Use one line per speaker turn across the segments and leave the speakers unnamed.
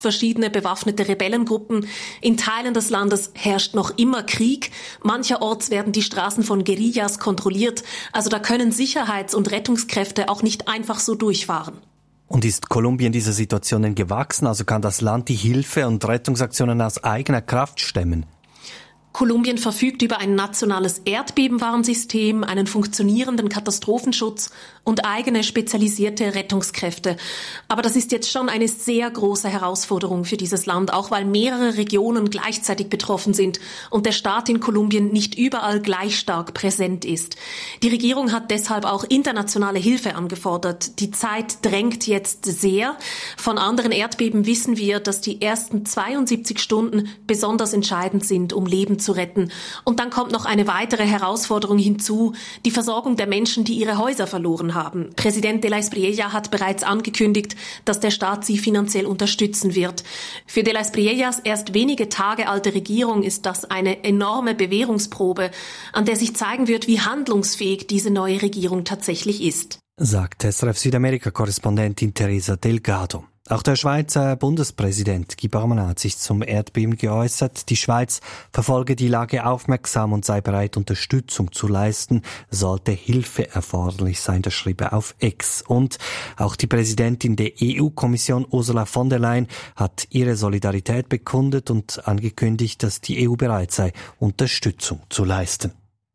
Verschiedene bewaffnete Rebellengruppen. In Teilen des Landes herrscht noch immer Krieg. Mancherorts werden die Straßen von Guerillas kontrolliert. Also da können Sicherheits- und Rettungskräfte auch nicht einfach so durchfahren.
Und ist Kolumbien dieser Situation denn gewachsen? Also kann das Land die Hilfe- und Rettungsaktionen aus eigener Kraft stemmen?
Kolumbien verfügt über ein nationales Erdbebenwarnsystem, einen funktionierenden Katastrophenschutz und eigene spezialisierte Rettungskräfte. Aber das ist jetzt schon eine sehr große Herausforderung für dieses Land, auch weil mehrere Regionen gleichzeitig betroffen sind und der Staat in Kolumbien nicht überall gleich stark präsent ist. Die Regierung hat deshalb auch internationale Hilfe angefordert. Die Zeit drängt jetzt sehr. Von anderen Erdbeben wissen wir, dass die ersten 72 Stunden besonders entscheidend sind, um Leben zu retten. Und dann kommt noch eine weitere Herausforderung hinzu, die Versorgung der Menschen, die ihre Häuser verloren haben. Präsident de la Espriella hat bereits angekündigt, dass der Staat sie finanziell unterstützen wird. Für de la Espriellas erst wenige Tage alte Regierung ist das eine enorme Bewährungsprobe, an der sich zeigen wird, wie handlungsfähig diese neue Regierung tatsächlich ist.
Sagt SRF Südamerika-Korrespondentin Teresa Delgado. Auch der Schweizer Bundespräsident Guy Parmelin hat sich zum Erdbeben geäußert. Die Schweiz verfolge die Lage aufmerksam und sei bereit, Unterstützung zu leisten, sollte Hilfe erforderlich sein, das schrieb er auf X. Und auch die Präsidentin der EU-Kommission Ursula von der Leyen hat ihre Solidarität bekundet und angekündigt, dass die EU bereit sei, Unterstützung zu leisten.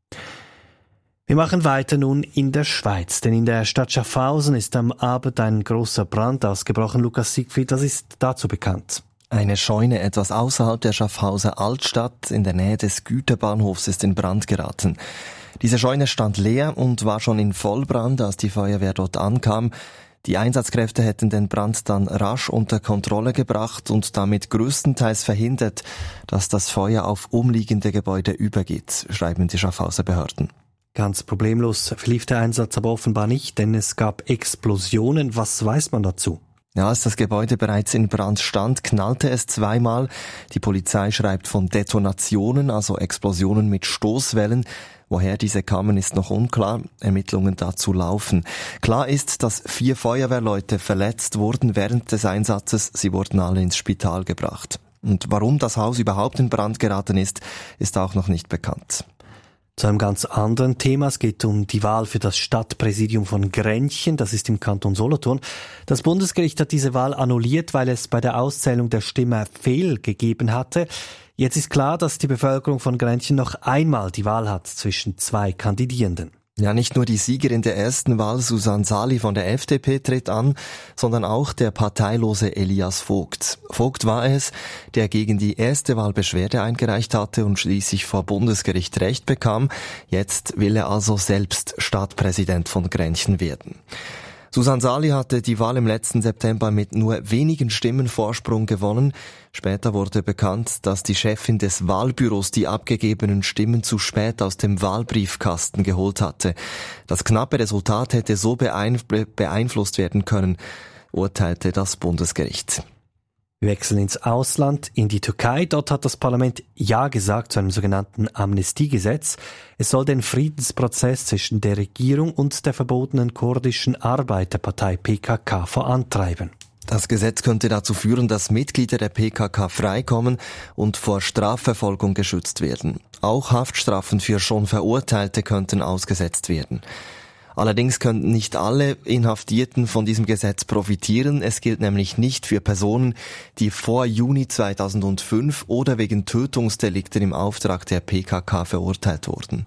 Wir machen weiter nun in der Schweiz, denn in der Stadt Schaffhausen ist am Abend ein großer Brand ausgebrochen. Lukas Siegfried, was ist dazu bekannt?
Eine Scheune etwas außerhalb der Schaffhauser Altstadt in der Nähe des Güterbahnhofs ist in Brand geraten. Diese Scheune stand leer und war schon in Vollbrand, als die Feuerwehr dort ankam. Die Einsatzkräfte hätten den Brand dann rasch unter Kontrolle gebracht und damit größtenteils verhindert, dass das Feuer auf umliegende Gebäude übergeht, schreiben die Schaffhauser Behörden.
Ganz problemlos verlief der Einsatz aber offenbar nicht, denn es gab Explosionen. Was weiß man dazu?
Ja, als das Gebäude bereits in Brand stand, knallte es zweimal. Die Polizei schreibt von Detonationen, also Explosionen mit Stoßwellen. Woher diese kamen, ist noch unklar. Ermittlungen dazu laufen. Klar ist, dass 4 Feuerwehrleute verletzt wurden während des Einsatzes. Sie wurden alle ins Spital gebracht. Und warum das Haus überhaupt in Brand geraten ist auch noch nicht bekannt.
Zu einem ganz anderen Thema. Es geht um die Wahl für das Stadtpräsidium von Grenchen. Das ist im Kanton Solothurn. Das Bundesgericht hat diese Wahl annulliert, weil es bei der Auszählung der Stimme Fehl gegeben hatte. Jetzt ist klar, dass die Bevölkerung von Grenchen noch einmal die Wahl hat zwischen 2 Kandidierenden.
Ja, nicht nur die Siegerin der ersten Wahl, Susanne Sali von der FDP, tritt an, sondern auch der parteilose Elias Vogt. Vogt war es, der gegen die erste Wahl Beschwerde eingereicht hatte und schließlich vor Bundesgericht Recht bekam. Jetzt will er also selbst Stadtpräsident von Grenchen werden. Susanne Sali hatte die Wahl im letzten September mit nur wenigen Stimmen Vorsprung gewonnen. Später wurde bekannt, dass die Chefin des Wahlbüros die abgegebenen Stimmen zu spät aus dem Wahlbriefkasten geholt hatte. Das knappe Resultat hätte so beeinflusst werden können, urteilte das Bundesgericht.
Wir wechseln ins Ausland, in die Türkei. Dort hat das Parlament Ja gesagt zu einem sogenannten Amnestiegesetz. Es soll den Friedensprozess zwischen der Regierung und der verbotenen kurdischen Arbeiterpartei PKK vorantreiben.
Das Gesetz könnte dazu führen, dass Mitglieder der PKK freikommen und vor Strafverfolgung geschützt werden. Auch Haftstrafen für schon Verurteilte könnten ausgesetzt werden. Allerdings können nicht alle Inhaftierten von diesem Gesetz profitieren. Es gilt nämlich nicht für Personen, die vor Juni 2005 oder wegen Tötungsdelikten im Auftrag der PKK verurteilt wurden.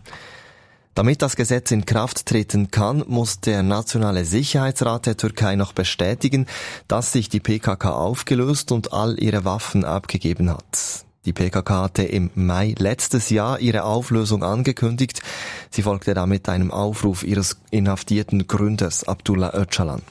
Damit das Gesetz in Kraft treten kann, muss der Nationale Sicherheitsrat der Türkei noch bestätigen, dass sich die PKK aufgelöst und all ihre Waffen abgegeben hat. Die PKK hatte im Mai letztes Jahr ihre Auflösung angekündigt. Sie folgte damit einem Aufruf ihres inhaftierten Gründers Abdullah Öcalan.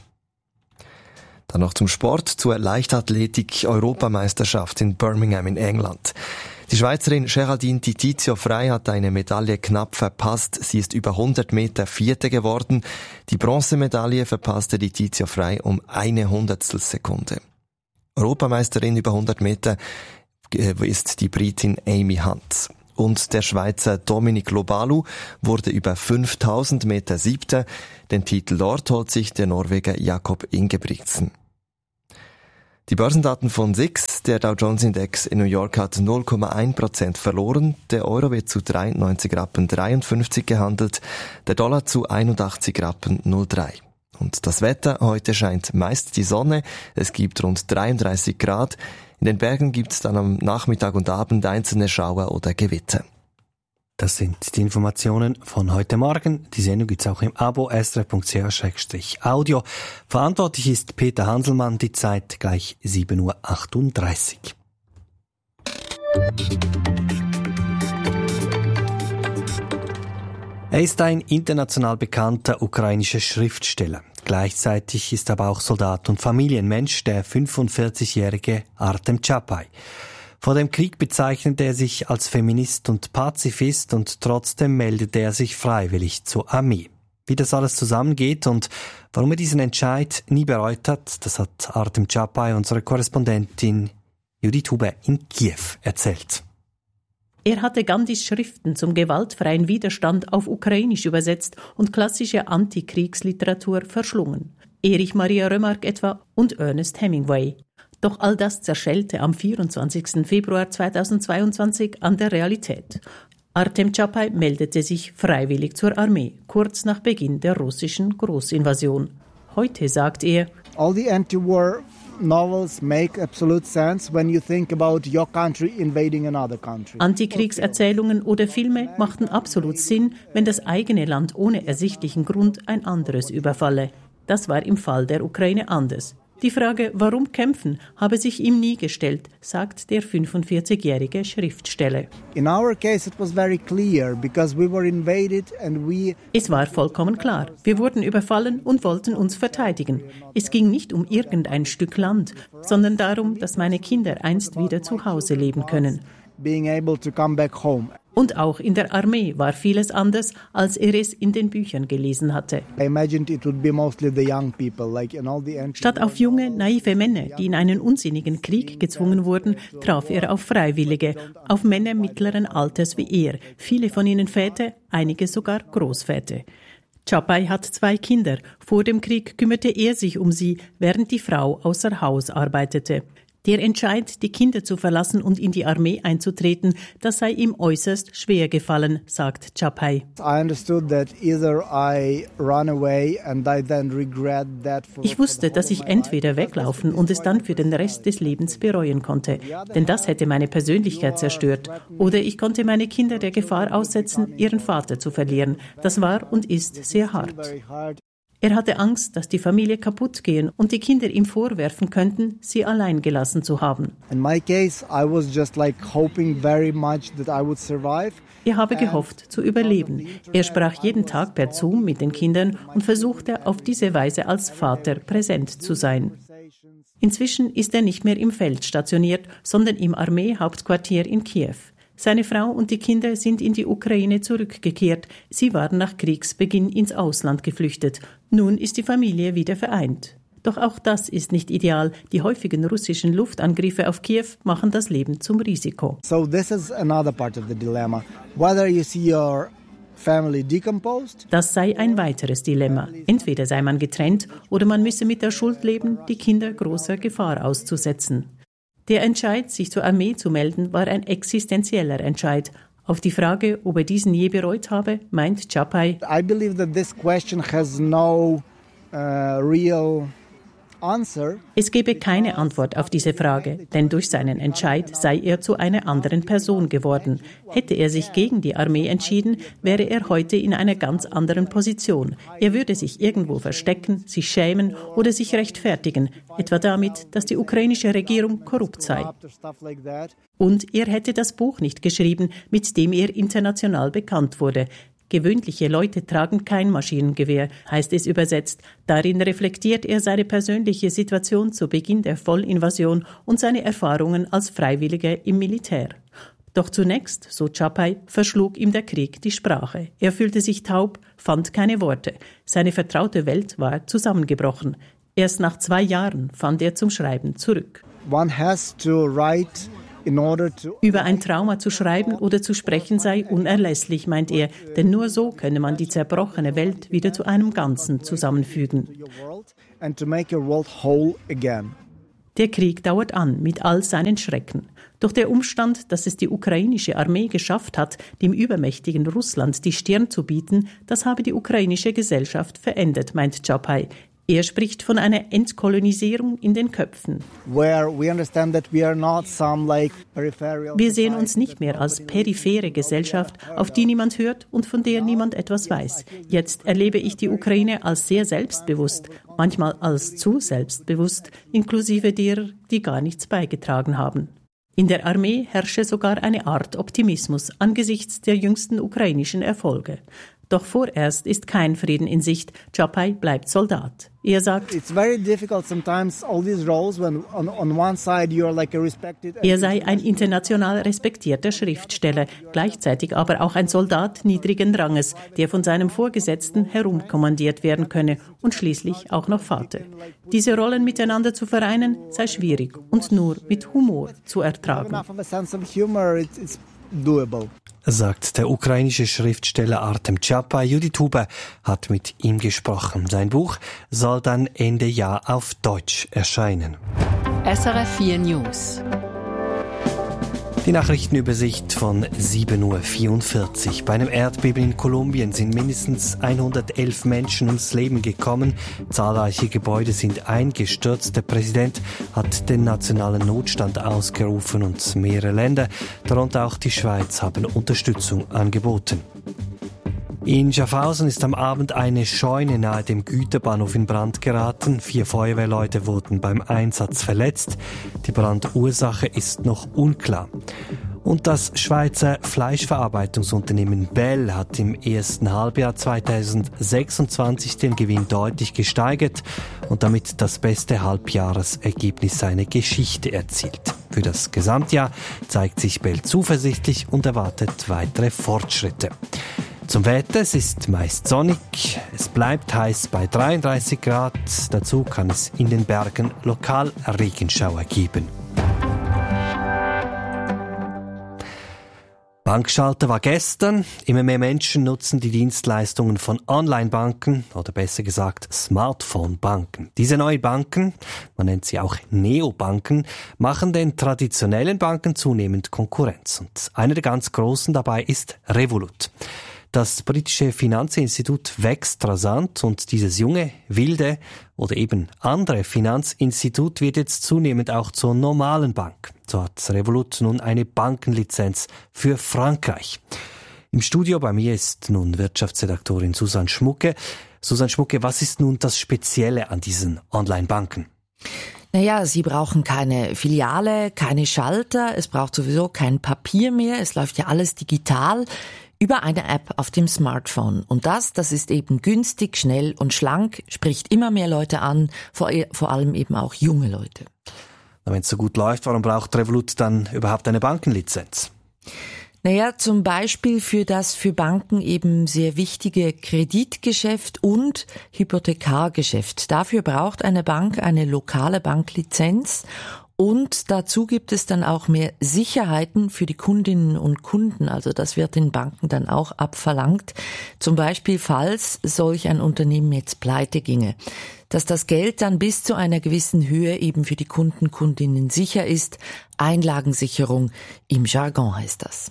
Dann noch zum Sport, zur Leichtathletik-Europameisterschaft in Birmingham in England. Die Schweizerin Geraldine Titizio Frey hat eine Medaille knapp verpasst. Sie ist über 100 Meter Vierte geworden. Die Bronzemedaille verpasste die Titizio Frey um 1/100 Sekunde. Europameisterin über 100 Meter ist die Britin Amy Hunt. Und der Schweizer Dominic Lobalu wurde über 5000 Meter Siebter. Den Titel dort holt sich der Norweger Jakob Ingebrigtsen. Die Börsendaten von SIX, der Dow Jones Index in New York hat 0,1% verloren, der Euro wird zu 93,53 Rappen gehandelt, der Dollar zu 81,03 Rappen. Und das Wetter, heute scheint meist die Sonne, es gibt rund 33 Grad, in den Bergen gibt es dann am Nachmittag und Abend einzelne Schauer oder Gewitter.
Das sind die Informationen von heute Morgen. Die Sendung gibt's auch im Abo srf.ch/audio. Verantwortlich ist Peter Hanselmann. Die Zeit gleich 7:38 Uhr. Er ist ein international bekannter ukrainischer Schriftsteller. Gleichzeitig ist er aber auch Soldat und Familienmensch, der 45-jährige Artem Chapay. Vor dem Krieg bezeichnete er sich als Feminist und Pazifist und trotzdem meldete er sich freiwillig zur Armee. Wie das alles zusammengeht und warum er diesen Entscheid nie bereut hat, das hat Artem Chapay, unsere Korrespondentin Judith Huber in Kiew, erzählt.
Er hatte Gandhis Schriften zum gewaltfreien Widerstand auf Ukrainisch übersetzt und klassische Antikriegsliteratur verschlungen. Erich Maria Remarque etwa und Ernest Hemingway. Doch all das zerschellte am 24. Februar 2022 an der Realität. Artem Chapay meldete sich freiwillig zur Armee, kurz nach Beginn der russischen Großinvasion. Heute sagt er:
All the anti-war novels make absolute sense when you think about your country invading another country.
Antikriegserzählungen oder Filme machten absolut Sinn, wenn das eigene Land ohne ersichtlichen Grund ein anderes überfalle. Das war im Fall der Ukraine anders. Die Frage, warum kämpfen, habe sich ihm nie gestellt, sagt der 45-jährige Schriftsteller. Es war vollkommen klar. Wir wurden überfallen und wollten uns verteidigen. Es ging nicht um irgendein Stück Land, sondern darum, dass meine Kinder einst wieder zu Hause leben können. Und auch in der Armee war vieles anders, als er es in den Büchern gelesen hatte. Statt auf junge, naive Männer, die in einen unsinnigen Krieg gezwungen wurden, traf er auf Freiwillige, auf Männer mittleren Alters wie er, viele von ihnen Väter, einige sogar Großväter. Chapay hat 2 Kinder. Vor dem Krieg kümmerte er sich um sie, während die Frau außer Haus arbeitete. Der Entscheid, die Kinder zu verlassen und in die Armee einzutreten, das sei ihm äußerst schwer gefallen, sagt Chapay. Ich wusste, dass ich entweder weglaufen und es dann für den Rest des Lebens bereuen konnte, denn das hätte meine Persönlichkeit zerstört. Oder ich konnte meine Kinder der Gefahr aussetzen, ihren Vater zu verlieren. Das war und ist sehr hart. Er hatte Angst, dass die Familie kaputt gehen und die Kinder ihm vorwerfen könnten, sie allein gelassen zu haben. Er habe gehofft, zu überleben. Er sprach jeden Tag per Zoom mit den Kindern und versuchte auf diese Weise als Vater präsent zu sein. Inzwischen ist er nicht mehr im Feld stationiert, sondern im Armeehauptquartier in Kiew. Seine Frau und die Kinder sind in die Ukraine zurückgekehrt. Sie waren nach Kriegsbeginn ins Ausland geflüchtet. Nun ist die Familie wieder vereint. Doch auch das ist nicht ideal. Die häufigen russischen Luftangriffe auf Kiew machen das Leben zum Risiko.
So this is another part of the dilemma. Whether you see your family decomposed.
Das sei ein weiteres Dilemma. Entweder sei man getrennt oder man müsse mit der Schuld leben, die Kinder großer Gefahr auszusetzen. Der Entscheid, sich zur Armee zu melden, war ein existenzieller Entscheid. Auf die Frage, ob er diesen je bereut habe, meint Chapay:
I believe that this question has no real answer.
Es gebe keine Antwort auf diese Frage, denn durch seinen Entscheid sei er zu einer anderen Person geworden. Hätte er sich gegen die Armee entschieden, wäre er heute in einer ganz anderen Position. Er würde sich irgendwo verstecken, sich schämen oder sich rechtfertigen, etwa damit, dass die ukrainische Regierung korrupt sei. Und er hätte das Buch nicht geschrieben, mit dem er international bekannt wurde. Gewöhnliche Leute tragen kein Maschinengewehr, heißt es übersetzt. Darin reflektiert er seine persönliche Situation zu Beginn der Vollinvasion und seine Erfahrungen als Freiwilliger im Militär. Doch zunächst, so Chapay, verschlug ihm der Krieg die Sprache. Er fühlte sich taub, fand keine Worte. Seine vertraute Welt war zusammengebrochen. Erst nach 2 Jahren fand er zum Schreiben zurück.
One has to write.
Über ein Trauma zu schreiben oder zu sprechen sei unerlässlich, meint er, denn nur so könne man die zerbrochene Welt wieder zu einem Ganzen zusammenfügen. Der Krieg dauert an mit all seinen Schrecken. Doch der Umstand, dass es die ukrainische Armee geschafft hat, dem übermächtigen Russland die Stirn zu bieten, das habe die ukrainische Gesellschaft verändert, meint Czapay. Er spricht von einer Entkolonisierung in den Köpfen. Wir sehen uns nicht mehr als periphere Gesellschaft, auf die niemand hört und von der niemand etwas weiß. Jetzt erlebe ich die Ukraine als sehr selbstbewusst, manchmal als zu selbstbewusst, inklusive derer, die gar nichts beigetragen haben. In der Armee herrsche sogar eine Art Optimismus angesichts der jüngsten ukrainischen Erfolge. Doch vorerst ist kein Frieden in Sicht. Czapay bleibt Soldat. Er sagt, er sei ein international respektierter Schriftsteller, gleichzeitig aber auch ein Soldat niedrigen Ranges, der von seinem Vorgesetzten herumkommandiert werden könne und schließlich auch noch Vater. Diese Rollen miteinander zu vereinen, sei schwierig und nur mit Humor zu ertragen.
Sagt der ukrainische Schriftsteller Artem Czapay. Judith Huber hat mit ihm gesprochen. Sein Buch soll dann Ende Jahr auf Deutsch erscheinen.
SRF 4 News.
Die Nachrichtenübersicht von 7.44 Uhr. Bei einem Erdbeben in Kolumbien sind mindestens 111 Menschen ums Leben gekommen. Zahlreiche Gebäude sind eingestürzt. Der Präsident hat den nationalen Notstand ausgerufen und mehrere Länder, darunter auch die Schweiz, haben Unterstützung angeboten. In Schaffhausen ist am Abend eine Scheune nahe dem Güterbahnhof in Brand geraten. 4 Feuerwehrleute wurden beim Einsatz verletzt. Die Brandursache ist noch unklar. Und das Schweizer Fleischverarbeitungsunternehmen Bell hat im ersten Halbjahr 2026 den Gewinn deutlich gesteigert und damit das beste Halbjahresergebnis seiner Geschichte erzielt. Für das Gesamtjahr zeigt sich Bell zuversichtlich und erwartet weitere Fortschritte. Zum Wetter, es ist meist sonnig, es bleibt heiß bei 33 Grad, dazu kann es in den Bergen lokal Regenschauer geben. Bankschalter war gestern. Immer mehr Menschen nutzen die Dienstleistungen von Online-Banken oder besser gesagt Smartphone-Banken. Diese neuen Banken, man nennt sie auch Neobanken, machen den traditionellen Banken zunehmend Konkurrenz. Und einer der ganz großen dabei ist Revolut. Das britische Finanzinstitut wächst rasant und dieses junge, wilde oder eben andere Finanzinstitut wird jetzt zunehmend auch zur normalen Bank. So hat Revolut nun eine Bankenlizenz für Frankreich. Im Studio bei mir ist nun Wirtschaftsredaktorin Susanne Schmucke. Susanne Schmucke, was ist nun das Spezielle an diesen Online-Banken?
Naja, sie brauchen keine Filiale, keine Schalter, es braucht sowieso kein Papier mehr, es läuft ja alles digital über eine App auf dem Smartphone. Und das ist eben günstig, schnell und schlank, spricht immer mehr Leute an, vor allem eben auch junge Leute.
Wenn es so gut läuft, warum braucht Revolut dann überhaupt eine Bankenlizenz?
Naja, zum Beispiel für das für Banken eben sehr wichtige Kreditgeschäft und Hypothekargeschäft. Dafür braucht eine Bank eine lokale Banklizenz. Und dazu gibt es dann auch mehr Sicherheiten für die Kundinnen und Kunden. Also das wird den Banken dann auch abverlangt. Zum Beispiel, falls solch ein Unternehmen jetzt pleite ginge. Dass das Geld dann bis zu einer gewissen Höhe eben für die Kundinnen sicher ist. Einlagensicherung im Jargon heißt das.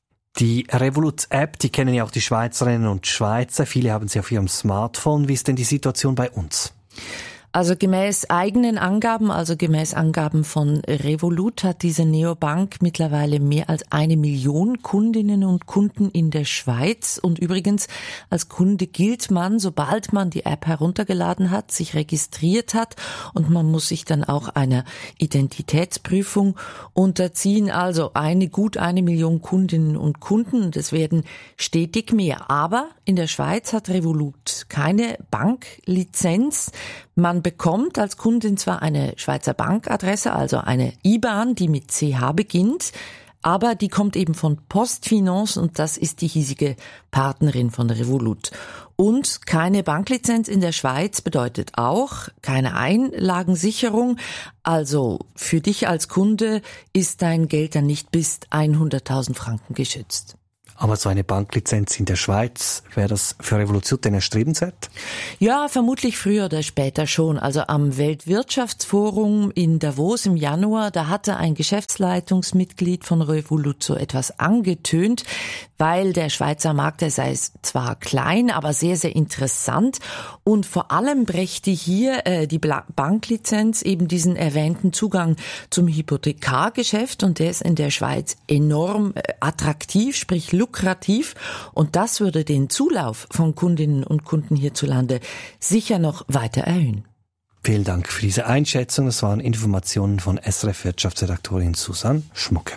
Die Revolut-App, die kennen ja auch die Schweizerinnen und Schweizer. Viele haben sie auf ihrem Smartphone. Wie ist denn die Situation bei uns?
Also gemäß eigenen Angaben, also gemäß Angaben von Revolut, hat diese Neobank mittlerweile mehr als 1 Million Kundinnen und Kunden in der Schweiz. Und übrigens, als Kunde gilt man, sobald man die App heruntergeladen hat, sich registriert hat, und man muss sich dann auch einer Identitätsprüfung unterziehen. Also gut 1 Million Kundinnen und Kunden, und es werden stetig mehr. Aber in der Schweiz hat Revolut keine Banklizenz. Man bekommt als Kundin zwar eine Schweizer Bankadresse, also eine IBAN, die mit CH beginnt, aber die kommt eben von PostFinance und das ist die hiesige Partnerin von Revolut. Und keine Banklizenz in der Schweiz bedeutet auch keine Einlagensicherung. Also für dich als Kunde ist dein Geld dann nicht bis 100.000 Franken geschützt.
Aber so eine Banklizenz in der Schweiz, wäre das für Revolut erstrebenswert?
Ja, vermutlich früher oder später schon. Also am Weltwirtschaftsforum in Davos im Januar, da hatte ein Geschäftsleitungsmitglied von Revolut so etwas angetönt, weil der Schweizer Markt, der sei zwar klein, aber sehr, sehr interessant. Und vor allem brächte hier die Banklizenz eben diesen erwähnten Zugang zum Hypothekargeschäft. Und der ist in der Schweiz enorm attraktiv, sprich lukrativ. Und das würde den Zulauf von Kundinnen und Kunden hierzulande sicher noch weiter erhöhen.
Vielen Dank für diese Einschätzung. Das waren Informationen von SRF-Wirtschaftsredaktorin Susanne Schmucke.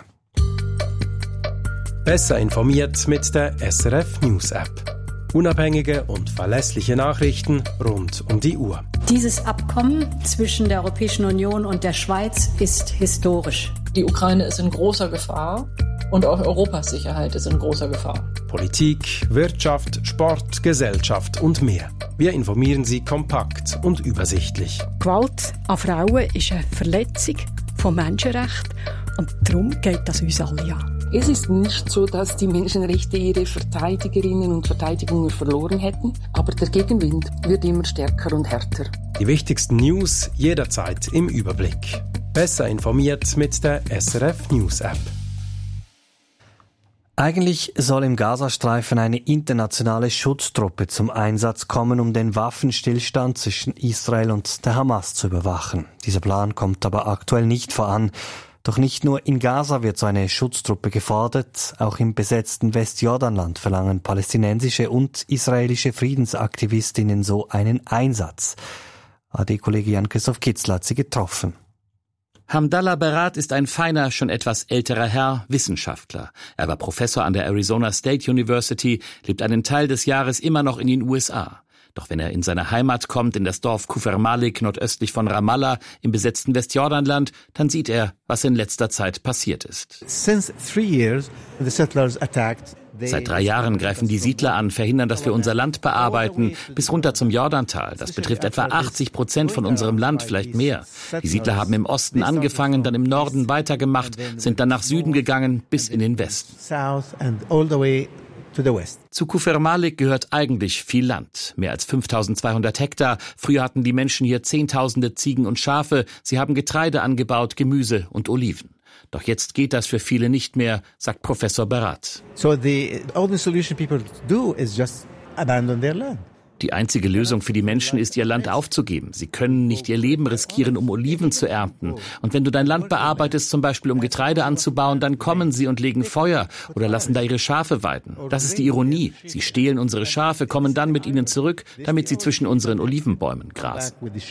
Besser informiert mit der SRF News App. Unabhängige und verlässliche Nachrichten rund um die Uhr.
Dieses Abkommen zwischen der Europäischen Union und der Schweiz ist historisch.
Die Ukraine ist in großer Gefahr und auch Europas Sicherheit ist in großer Gefahr.
Politik, Wirtschaft, Sport, Gesellschaft und mehr. Wir informieren Sie kompakt und übersichtlich.
Gewalt an Frauen ist eine Verletzung von Menschenrechten und darum geht das uns alle an.
Es ist nicht so, dass die Menschenrechte ihre Verteidigerinnen und Verteidiger verloren hätten, aber der Gegenwind wird immer stärker und härter.
Die wichtigsten News jederzeit im Überblick. Besser informiert mit der SRF News App.
Eigentlich soll im Gazastreifen eine internationale Schutztruppe zum Einsatz kommen, um den Waffenstillstand zwischen Israel und der Hamas zu überwachen. Dieser Plan kommt aber aktuell nicht voran. Doch nicht nur in Gaza wird so eine Schutztruppe gefordert, auch im besetzten Westjordanland verlangen palästinensische und israelische Friedensaktivistinnen so einen Einsatz. AD-Kollege Jan-Christoph Kitzler hat sie getroffen.
Hamdallah Berat ist ein feiner, schon etwas älterer Herr, Wissenschaftler. Er war Professor an der Arizona State University, lebt einen Teil des Jahres immer noch in den USA. Doch wenn er in seine Heimat kommt, in das Dorf Kufr Malik, nordöstlich von Ramallah, im besetzten Westjordanland, dann sieht er, was in letzter Zeit passiert ist. Seit 3 Jahren greifen die Siedler an, verhindern, dass wir unser Land bearbeiten, bis runter zum Jordantal. Das betrifft etwa 80% von unserem Land, vielleicht mehr. Die Siedler haben im Osten angefangen, dann im Norden weitergemacht, sind dann nach Süden gegangen, bis in den Westen. Zu Kufr Malik gehört eigentlich viel Land, mehr als 5200 Hektar. Früher hatten die Menschen hier Zehntausende Ziegen und Schafe. Sie haben Getreide angebaut, Gemüse und Oliven. Doch jetzt geht das für viele nicht mehr, sagt Professor Berat. Die einzige Lösung für die Menschen ist, ihr Land aufzugeben. Sie können nicht ihr Leben riskieren, um Oliven zu ernten. Und wenn du dein Land bearbeitest, zum Beispiel um Getreide anzubauen, dann kommen sie und legen Feuer oder lassen da ihre Schafe weiden. Das ist die Ironie. Sie stehlen unsere Schafe, kommen dann mit ihnen zurück, damit sie zwischen unseren Olivenbäumen grasen.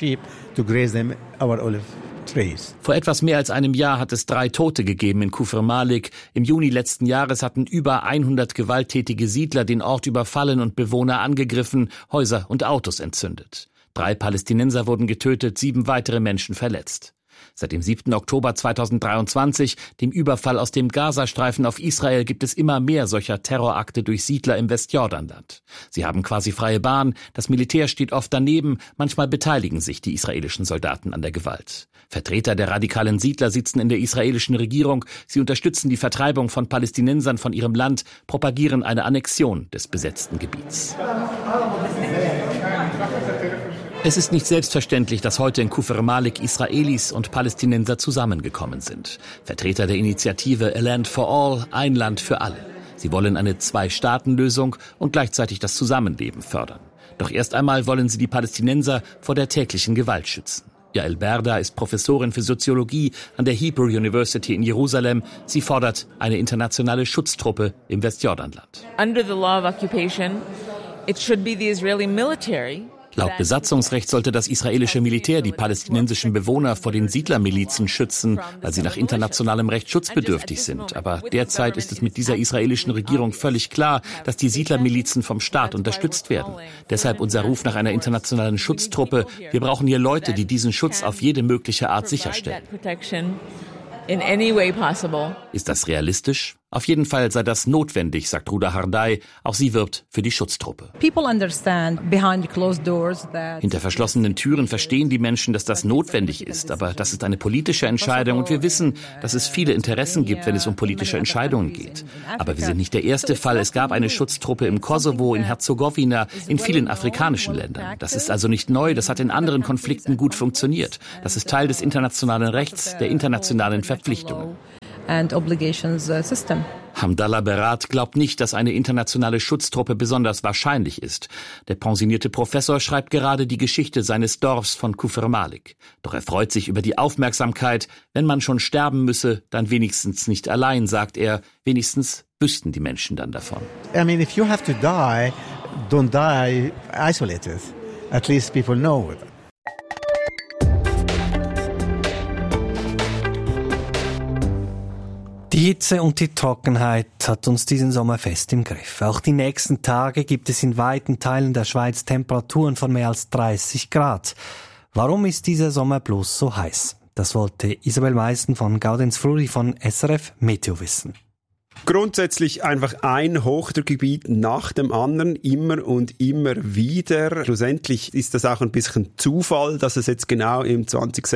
Vor etwas mehr als einem Jahr hat es 3 Tote gegeben in Kufr Malik. Im Juni letzten Jahres hatten über 100 gewalttätige Siedler den Ort überfallen und Bewohner angegriffen, Häuser und Autos entzündet. 3 Palästinenser wurden getötet, 7 weitere Menschen verletzt. Seit dem 7. Oktober 2023, dem Überfall aus dem Gazastreifen auf Israel, gibt es immer mehr solcher Terrorakte durch Siedler im Westjordanland. Sie haben quasi freie Bahn, das Militär steht oft daneben, manchmal beteiligen sich die israelischen Soldaten an der Gewalt. Vertreter der radikalen Siedler sitzen in der israelischen Regierung, sie unterstützen die Vertreibung von Palästinensern von ihrem Land, propagieren eine Annexion des besetzten Gebiets. Es ist nicht selbstverständlich, dass heute in Kufr Malik Israelis und Palästinenser zusammengekommen sind. Vertreter der Initiative A Land for All, ein Land für alle. Sie wollen eine 2-Staaten-Lösung und gleichzeitig das Zusammenleben fördern. Doch erst einmal wollen sie die Palästinenser vor der täglichen Gewalt schützen. Yael Berda ist Professorin für Soziologie an der Hebrew University in Jerusalem. Sie fordert eine internationale Schutztruppe im Westjordanland.
Under the law of occupation, it should be the Israeli military.
Laut Besatzungsrecht sollte das israelische Militär die palästinensischen Bewohner vor den Siedlermilizen schützen, weil sie nach internationalem Recht schutzbedürftig sind. Aber derzeit ist es mit dieser israelischen Regierung völlig klar, dass die Siedlermilizen vom Staat unterstützt werden. Deshalb unser Ruf nach einer internationalen Schutztruppe. Wir brauchen hier Leute, die diesen Schutz auf jede mögliche Art sicherstellen.
In any way possible.
Ist das realistisch? Auf jeden Fall sei das notwendig, sagt Ruda Hardai. Auch sie wirbt für die Schutztruppe. Hinter verschlossenen Türen verstehen die Menschen, dass das notwendig ist. Aber das ist eine politische Entscheidung und wir wissen, dass es viele Interessen gibt, wenn es um politische Entscheidungen geht. Aber wir sind nicht der erste Fall. Es gab eine Schutztruppe im Kosovo, in Herzegowina, in vielen afrikanischen Ländern. Das ist also nicht neu. Das hat in anderen Konflikten gut funktioniert. Das ist Teil des internationalen Rechts, der internationalen Verpflichtungen. Hamdallah Berat glaubt nicht, dass eine internationale Schutztruppe besonders wahrscheinlich ist. Der pensionierte Professor schreibt gerade die Geschichte seines Dorfs von Kufr Malik. Doch er freut sich über die Aufmerksamkeit. Wenn man schon sterben müsse, dann wenigstens nicht allein, sagt er. Wenigstens wüssten die Menschen dann davon.
I mean, if you have to die, don't die isolated. At least people know it.
Die Hitze und die Trockenheit hat uns diesen Sommer fest im Griff. Auch die nächsten Tage gibt es in weiten Teilen der Schweiz Temperaturen von mehr als 30 Grad. Warum ist dieser Sommer bloß so heiß? Das wollte Isabel Meissen von Gaudenz Fluri von SRF Meteo wissen.
Grundsätzlich einfach ein Hochdruckgebiet nach dem anderen, immer und immer wieder. Schlussendlich ist das auch ein bisschen Zufall, dass es jetzt genau im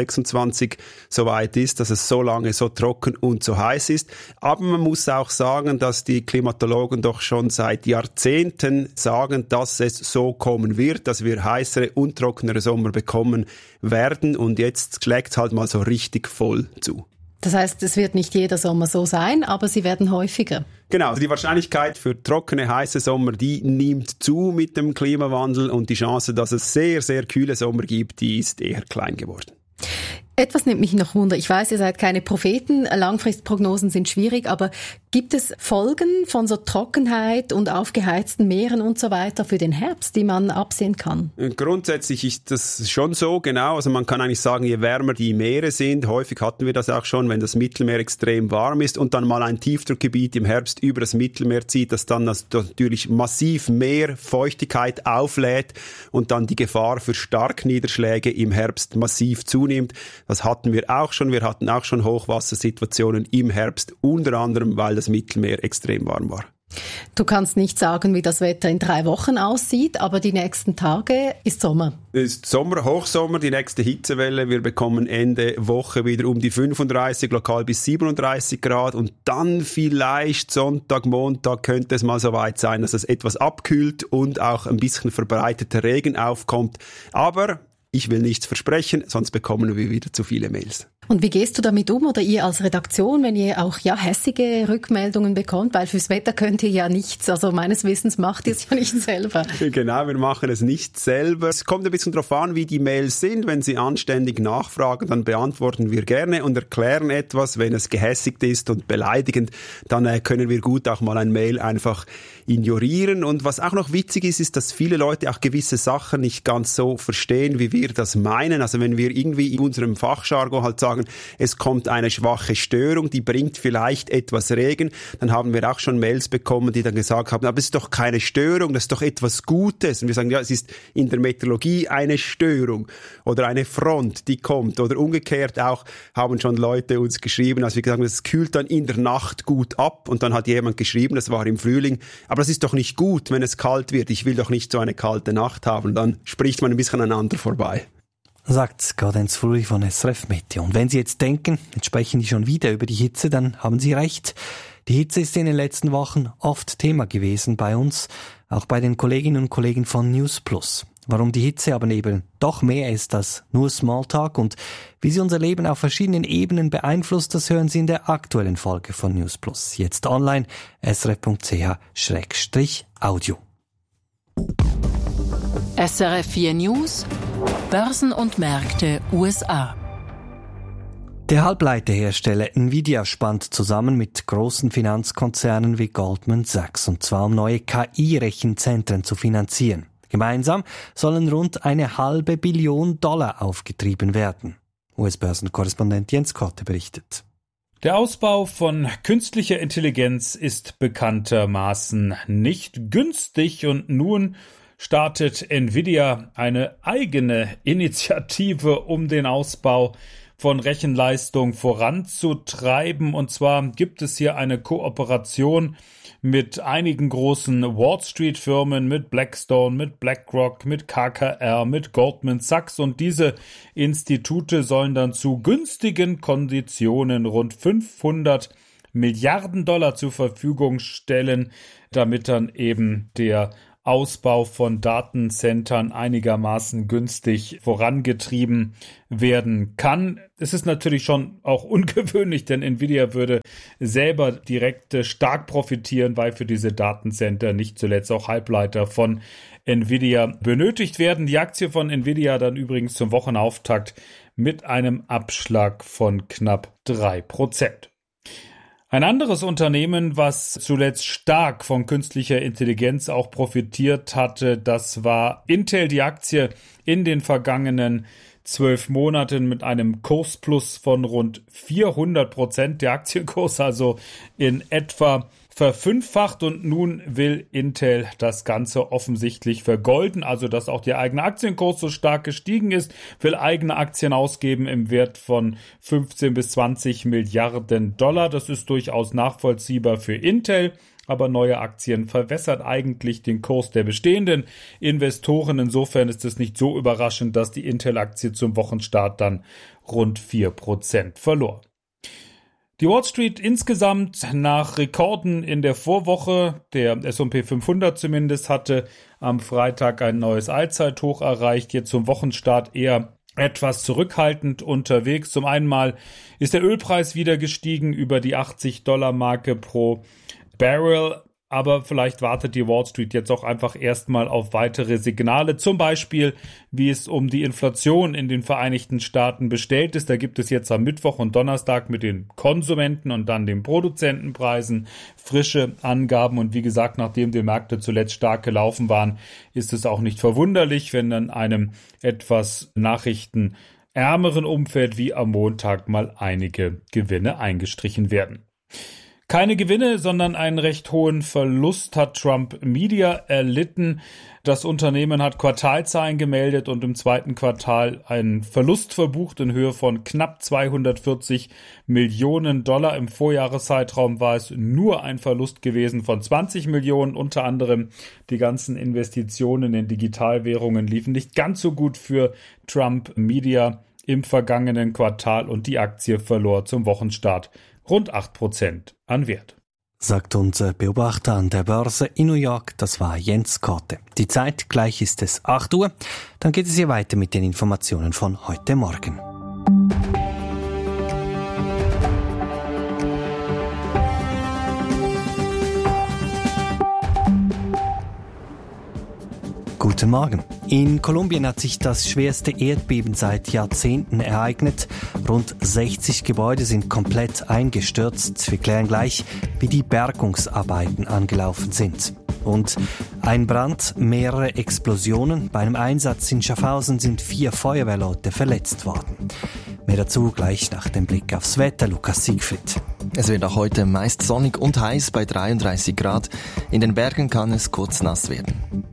2026 so weit ist, dass es so lange so trocken und so heiß ist. Aber man muss auch sagen, dass die Klimatologen doch schon seit Jahrzehnten sagen, dass es so kommen wird, dass wir heißere und trockenere Sommer bekommen werden. Und jetzt schlägt es halt mal so richtig voll zu.
Das heißt, es wird nicht jeder Sommer so sein, aber sie werden häufiger.
Genau, die Wahrscheinlichkeit für trockene, heiße Sommer, die nimmt zu mit dem Klimawandel und die Chance, dass es sehr, sehr kühle Sommer gibt, die ist eher klein geworden.
Etwas nimmt mich noch Wunder. Ich weiß, ihr seid keine Propheten, Langfristprognosen sind schwierig, aber gibt es Folgen von so Trockenheit und aufgeheizten Meeren und so weiter für den Herbst, die man absehen kann?
Grundsätzlich ist das schon so, genau. Also man kann eigentlich sagen, je wärmer die Meere sind, häufig hatten wir das auch schon, wenn das Mittelmeer extrem warm ist und dann mal ein Tiefdruckgebiet im Herbst über das Mittelmeer zieht, das dann natürlich massiv mehr Feuchtigkeit auflädt und dann die Gefahr für Starkniederschläge im Herbst massiv zunimmt. Das hatten wir auch schon. Wir hatten auch schon Hochwassersituationen im Herbst, unter anderem, weil das Mittelmeer extrem warm war.
Du kannst nicht sagen, wie das Wetter in 3 Wochen aussieht, aber die nächsten Tage ist Sommer.
Es ist Sommer, Hochsommer, die nächste Hitzewelle. Wir bekommen Ende Woche wieder um die 35, lokal bis 37 Grad. Und dann vielleicht Sonntag, Montag könnte es mal so weit sein, dass es etwas abkühlt und auch ein bisschen verbreiteter Regen aufkommt. Aber ich will nichts versprechen, sonst bekommen wir wieder zu viele Mails.
Und wie gehst du damit um oder ihr als Redaktion, wenn ihr auch hässige Rückmeldungen bekommt? Weil fürs Wetter könnt ihr ja nichts. Also meines Wissens macht ihr es ja nicht selber.
Genau, wir machen es nicht selber. Es kommt ein bisschen darauf an, wie die Mails sind. Wenn sie anständig nachfragen, dann beantworten wir gerne und erklären etwas. Wenn es gehässigt ist und beleidigend, dann können wir gut auch mal ein Mail einfach ignorieren. Und was auch noch witzig ist, ist, dass viele Leute auch gewisse Sachen nicht ganz so verstehen, wie wir das meinen. Also wenn wir irgendwie in unserem Fachjargon halt sagen, es kommt eine schwache Störung, die bringt vielleicht etwas Regen, dann haben wir auch schon Mails bekommen, die dann gesagt haben, aber es ist doch keine Störung, das ist doch etwas Gutes. Und wir sagen, ja, es ist in der Meteorologie eine Störung oder eine Front, die kommt. Oder umgekehrt auch haben schon Leute uns geschrieben, als wir gesagt haben, es kühlt dann in der Nacht gut ab und dann hat jemand geschrieben, das war im Frühling, aber das ist doch nicht gut, wenn es kalt wird. Ich will doch nicht so eine kalte Nacht haben. Dann spricht man ein bisschen aneinander vorbei.
Sagt Gaudenz Fluri von SRF Meteo. Und wenn Sie jetzt denken, jetzt sprechen die schon wieder über die Hitze, dann haben Sie recht. Die Hitze ist in den letzten Wochen oft Thema gewesen bei uns, auch bei den Kolleginnen und Kollegen von News Plus. Warum die Hitze aber eben doch mehr ist als nur Smalltalk und wie sie unser Leben auf verschiedenen Ebenen beeinflusst, das hören Sie in der aktuellen Folge von News Plus. Jetzt online, srf.ch/audio.
SRF 4 News, Börsen und Märkte USA.
Der Halbleiterhersteller Nvidia spannt zusammen mit großen Finanzkonzernen wie Goldman Sachs, und zwar um neue KI-Rechenzentren zu finanzieren. Gemeinsam sollen rund $500 Million aufgetrieben werden. US-Börsenkorrespondent Jens Korte berichtet.
Der Ausbau von künstlicher Intelligenz ist bekanntermaßen nicht günstig und nun startet Nvidia eine eigene Initiative um den Ausbau von Rechenleistung voranzutreiben. Und zwar gibt es hier eine Kooperation mit einigen großen Wall Street Firmen, mit Blackstone, mit BlackRock, mit KKR, mit Goldman Sachs, und diese Institute sollen dann zu günstigen Konditionen rund 500 Milliarden Dollar zur Verfügung stellen, damit dann eben der Ausbau von Datencentern einigermaßen günstig vorangetrieben werden kann. Es ist natürlich schon auch ungewöhnlich, denn Nvidia würde selber direkt stark profitieren, weil für diese Datencenter nicht zuletzt auch Halbleiter von Nvidia benötigt werden. Die Aktie von Nvidia dann übrigens zum Wochenauftakt mit einem Abschlag von knapp 3%. Ein anderes Unternehmen, was zuletzt stark von künstlicher Intelligenz auch profitiert hatte, das war Intel. Die Aktie in den vergangenen 12 Monaten mit einem Kursplus von rund 400%. Der Aktienkurs also in etwa verfünffacht, und nun will Intel das Ganze offensichtlich vergolden, also dass auch der eigene Aktienkurs so stark gestiegen ist, will eigene Aktien ausgeben im Wert von 15 bis 20 Milliarden Dollar. Das ist durchaus nachvollziehbar für Intel, aber neue Aktien verwässert eigentlich den Kurs der bestehenden Investoren. Insofern ist es nicht so überraschend, dass die Intel-Aktie zum Wochenstart dann rund 4% verlor. Die Wall Street insgesamt nach Rekorden in der Vorwoche, der S&P 500 zumindest, hatte am Freitag ein neues Allzeithoch erreicht, jetzt zum Wochenstart eher etwas zurückhaltend unterwegs. Zum einen mal ist der Ölpreis wieder gestiegen über die $80-Marke pro Barrel. Aber vielleicht wartet die Wall Street jetzt auch einfach erstmal auf weitere Signale, zum Beispiel, wie es um die Inflation in den Vereinigten Staaten bestellt ist. Da gibt es jetzt am Mittwoch und Donnerstag mit den Konsumenten und dann den Produzentenpreisen frische Angaben. Und wie gesagt, nachdem die Märkte zuletzt stark gelaufen waren, ist es auch nicht verwunderlich, wenn in einem etwas nachrichtenärmeren Umfeld wie am Montag mal einige Gewinne eingestrichen werden. Keine Gewinne, sondern einen recht hohen Verlust hat Trump Media erlitten. Das Unternehmen hat Quartalzahlen gemeldet und im zweiten Quartal einen Verlust verbucht in Höhe von knapp 240 Millionen Dollar. Im Vorjahreszeitraum war es nur ein Verlust gewesen von 20 Millionen. Unter anderem die ganzen Investitionen in Digitalwährungen liefen nicht ganz so gut für Trump Media im vergangenen Quartal, und die Aktie verlor zum Wochenstart rund 8% an Wert.
Sagt unser Beobachter an der Börse in New York, das war Jens Korte. Die Zeit, gleich ist es 8 Uhr. Dann geht es hier weiter mit den Informationen von heute Morgen. Guten Morgen. In Kolumbien hat sich das schwerste Erdbeben seit Jahrzehnten ereignet. Rund 60 Gebäude sind komplett eingestürzt. Wir klären gleich, wie die Bergungsarbeiten angelaufen sind. Und ein Brand, mehrere Explosionen. Bei einem Einsatz in Schaffhausen sind 4 Feuerwehrleute verletzt worden. Mehr dazu gleich nach dem Blick aufs Wetter. Lukas Siegfried.
Es wird auch heute meist sonnig und heiß bei 33 Grad. In den Bergen kann es kurz nass werden.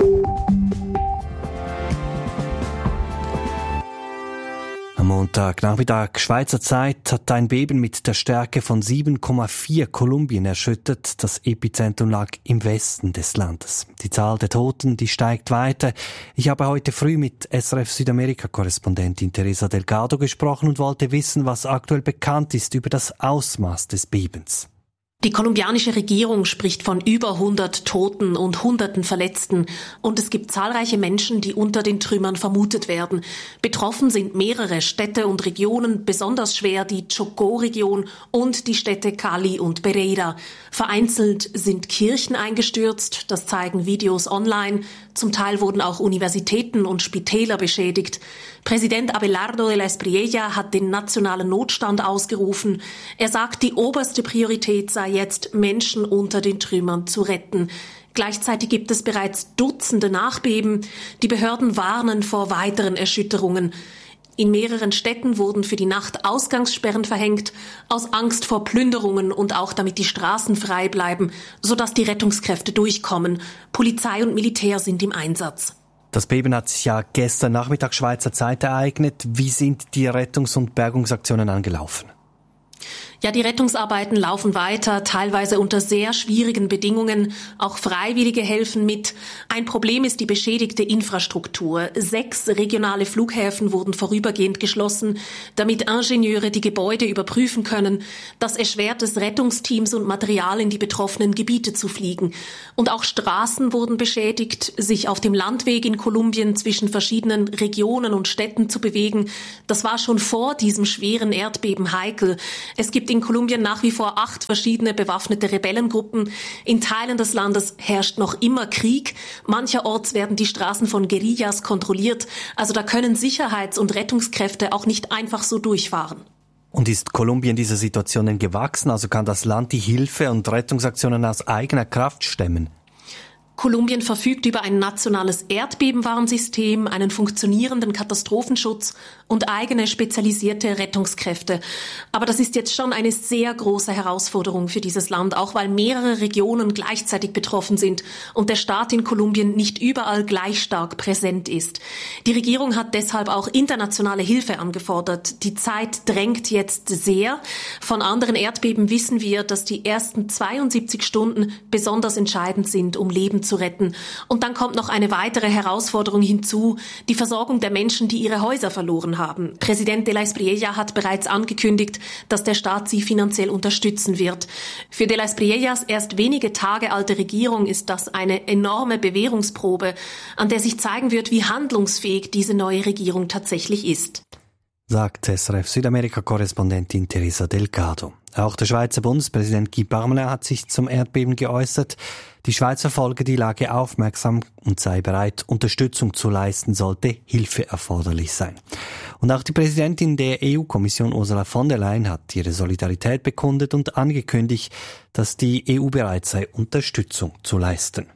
Am Montagnachmittag Schweizer Zeit hat ein Beben mit der Stärke von 7,4 Kolumbien erschüttert. Das Epizentrum lag im Westen des Landes. Die Zahl der Toten, die steigt weiter. Ich habe heute früh mit SRF Südamerika-Korrespondentin Teresa Delgado gesprochen und wollte wissen, was aktuell bekannt ist über das Ausmaß des Bebens.
Die kolumbianische Regierung spricht von über 100 Toten und Hunderten Verletzten, und es gibt zahlreiche Menschen, die unter den Trümmern vermutet werden. Betroffen sind mehrere Städte und Regionen, besonders schwer die Chocó-Region und die Städte Cali und Pereira. Vereinzelt sind Kirchen eingestürzt, das zeigen Videos online. Zum Teil wurden auch Universitäten und Spitäler beschädigt. Präsident Abelardo de la Espriella hat den nationalen Notstand ausgerufen. Er sagt, die oberste Priorität sei jetzt, Menschen unter den Trümmern zu retten. Gleichzeitig gibt es bereits Dutzende Nachbeben. Die Behörden warnen vor weiteren Erschütterungen. In mehreren Städten wurden für die Nacht Ausgangssperren verhängt, aus Angst vor Plünderungen und auch damit die Straßen frei bleiben, sodass die Rettungskräfte durchkommen. Polizei und Militär sind im Einsatz.
Das Beben hat sich ja gestern Nachmittag Schweizer Zeit ereignet. Wie sind die Rettungs- und Bergungsaktionen angelaufen?
Ja, die Rettungsarbeiten laufen weiter, teilweise unter sehr schwierigen Bedingungen. Auch Freiwillige helfen mit. Ein Problem ist die beschädigte Infrastruktur. 6 regionale Flughäfen wurden vorübergehend geschlossen, damit Ingenieure die Gebäude überprüfen können. Das erschwert es Rettungsteams und Material in die betroffenen Gebiete zu fliegen. Und auch Straßen wurden beschädigt. Sich auf dem Landweg in Kolumbien zwischen verschiedenen Regionen und Städten zu bewegen, das war schon vor diesem schweren Erdbeben heikel. Es gibt in Kolumbien nach wie vor 8 verschiedene bewaffnete Rebellengruppen. In Teilen des Landes herrscht noch immer Krieg. Mancherorts werden die Straßen von Guerillas kontrolliert. Also da können Sicherheits- und Rettungskräfte auch nicht einfach so durchfahren.
Und ist Kolumbien dieser Situation denn gewachsen? Also kann das Land die Hilfe- und Rettungsaktionen aus eigener Kraft stemmen?
Kolumbien verfügt über ein nationales Erdbebenwarnsystem, einen funktionierenden Katastrophenschutz und eigene spezialisierte Rettungskräfte. Aber das ist jetzt schon eine sehr große Herausforderung für dieses Land, auch weil mehrere Regionen gleichzeitig betroffen sind und der Staat in Kolumbien nicht überall gleich stark präsent ist. Die Regierung hat deshalb auch internationale Hilfe angefordert. Die Zeit drängt jetzt sehr. Von anderen Erdbeben wissen wir, dass die ersten 72 Stunden besonders entscheidend sind, um Leben zu retten. Und dann kommt noch eine weitere Herausforderung hinzu, die Versorgung der Menschen, die ihre Häuser verloren haben. Präsident de la Espriella hat bereits angekündigt, dass der Staat sie finanziell unterstützen wird. Für de la Espriellas erst wenige Tage alte Regierung ist das eine enorme Bewährungsprobe, an der sich zeigen wird, wie handlungsfähig diese neue Regierung tatsächlich ist.
Sagt SRF Südamerika-Korrespondentin Teresa Delgado. Auch der Schweizer Bundespräsident Guy Parmelin hat sich zum Erdbeben geäußert. Die Schweiz verfolge die Lage aufmerksam und sei bereit, Unterstützung zu leisten, sollte Hilfe erforderlich sein. Und auch die Präsidentin der EU-Kommission Ursula von der Leyen hat ihre Solidarität bekundet und angekündigt, dass die EU bereit sei, Unterstützung zu leisten.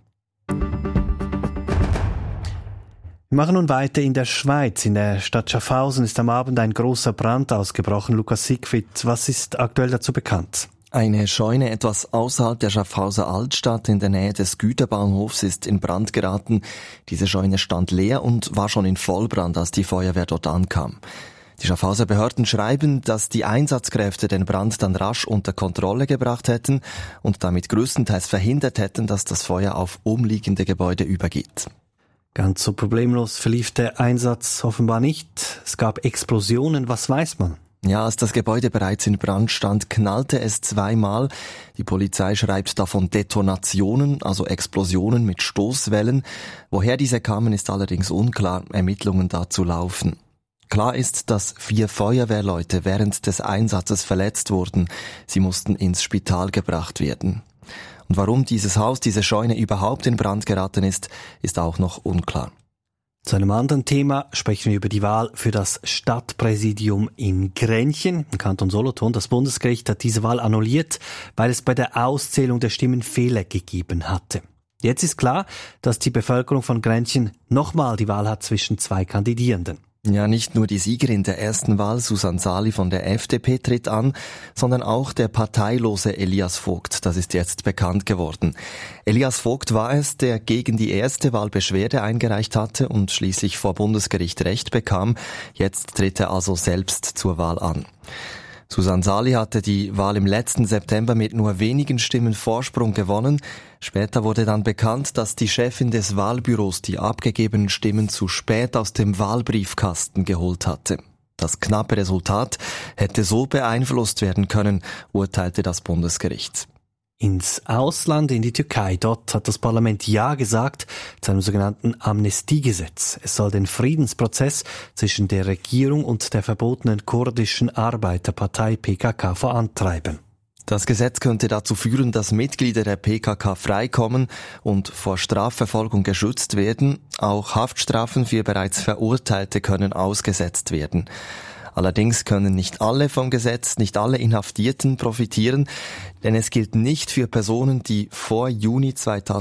Wir machen nun weiter in der Schweiz. In der Stadt Schaffhausen ist am Abend ein großer Brand ausgebrochen. Lukas Siegfried, was ist aktuell dazu bekannt?
Eine Scheune etwas außerhalb der Schaffhauser Altstadt in der Nähe des Güterbahnhofs ist in Brand geraten. Diese Scheune stand leer und war schon in Vollbrand, als die Feuerwehr dort ankam. Die Schaffhauser Behörden schreiben, dass die Einsatzkräfte den Brand dann rasch unter Kontrolle gebracht hätten und damit größtenteils verhindert hätten, dass das Feuer auf umliegende Gebäude übergeht.
Ganz so problemlos verlief der Einsatz offenbar nicht. Es gab Explosionen. Was weiß man?
Ja, als das Gebäude bereits in Brand stand, knallte es 2-mal. Die Polizei schreibt davon Detonationen, also Explosionen mit Stoßwellen. Woher diese kamen, ist allerdings unklar. Ermittlungen dazu laufen. Klar ist, dass 4 Feuerwehrleute während des Einsatzes verletzt wurden. Sie mussten ins Spital gebracht werden. Und warum dieses Haus, diese Scheune überhaupt in Brand geraten ist auch noch unklar.
Zu einem anderen Thema sprechen wir über die Wahl für das Stadtpräsidium in Grenchen im Kanton Solothurn. Das Bundesgericht hat diese Wahl annulliert, weil es bei der Auszählung der Stimmen Fehler gegeben hatte. Jetzt ist klar, dass die Bevölkerung von Grenchen nochmal die Wahl hat zwischen 2 Kandidierenden.
Ja, nicht nur die Siegerin der ersten Wahl, Susanne Sali von der FDP, tritt an, sondern auch der parteilose Elias Vogt. Das ist jetzt bekannt geworden. Elias Vogt war es, der gegen die erste Wahl Beschwerde eingereicht hatte und schließlich vor Bundesgericht Recht bekam. Jetzt tritt er also selbst zur Wahl an. Susanne Sali hatte die Wahl im letzten September mit nur wenigen Stimmen Vorsprung gewonnen. Später wurde dann bekannt, dass die Chefin des Wahlbüros die abgegebenen Stimmen zu spät aus dem Wahlbriefkasten geholt hatte. Das knappe Resultat hätte so beeinflusst werden können, urteilte das Bundesgericht.
Ins Ausland, in die Türkei. Dort hat das Parlament Ja gesagt zu einem sogenannten Amnestiegesetz. Es soll den Friedensprozess zwischen der Regierung und der verbotenen kurdischen Arbeiterpartei PKK vorantreiben.
Das Gesetz könnte dazu führen, dass Mitglieder der PKK freikommen und vor Strafverfolgung geschützt werden. Auch Haftstrafen für bereits Verurteilte können ausgesetzt werden. Allerdings können nicht alle vom Gesetz, nicht alle Inhaftierten profitieren, denn es gilt nicht für Personen, die vor Juni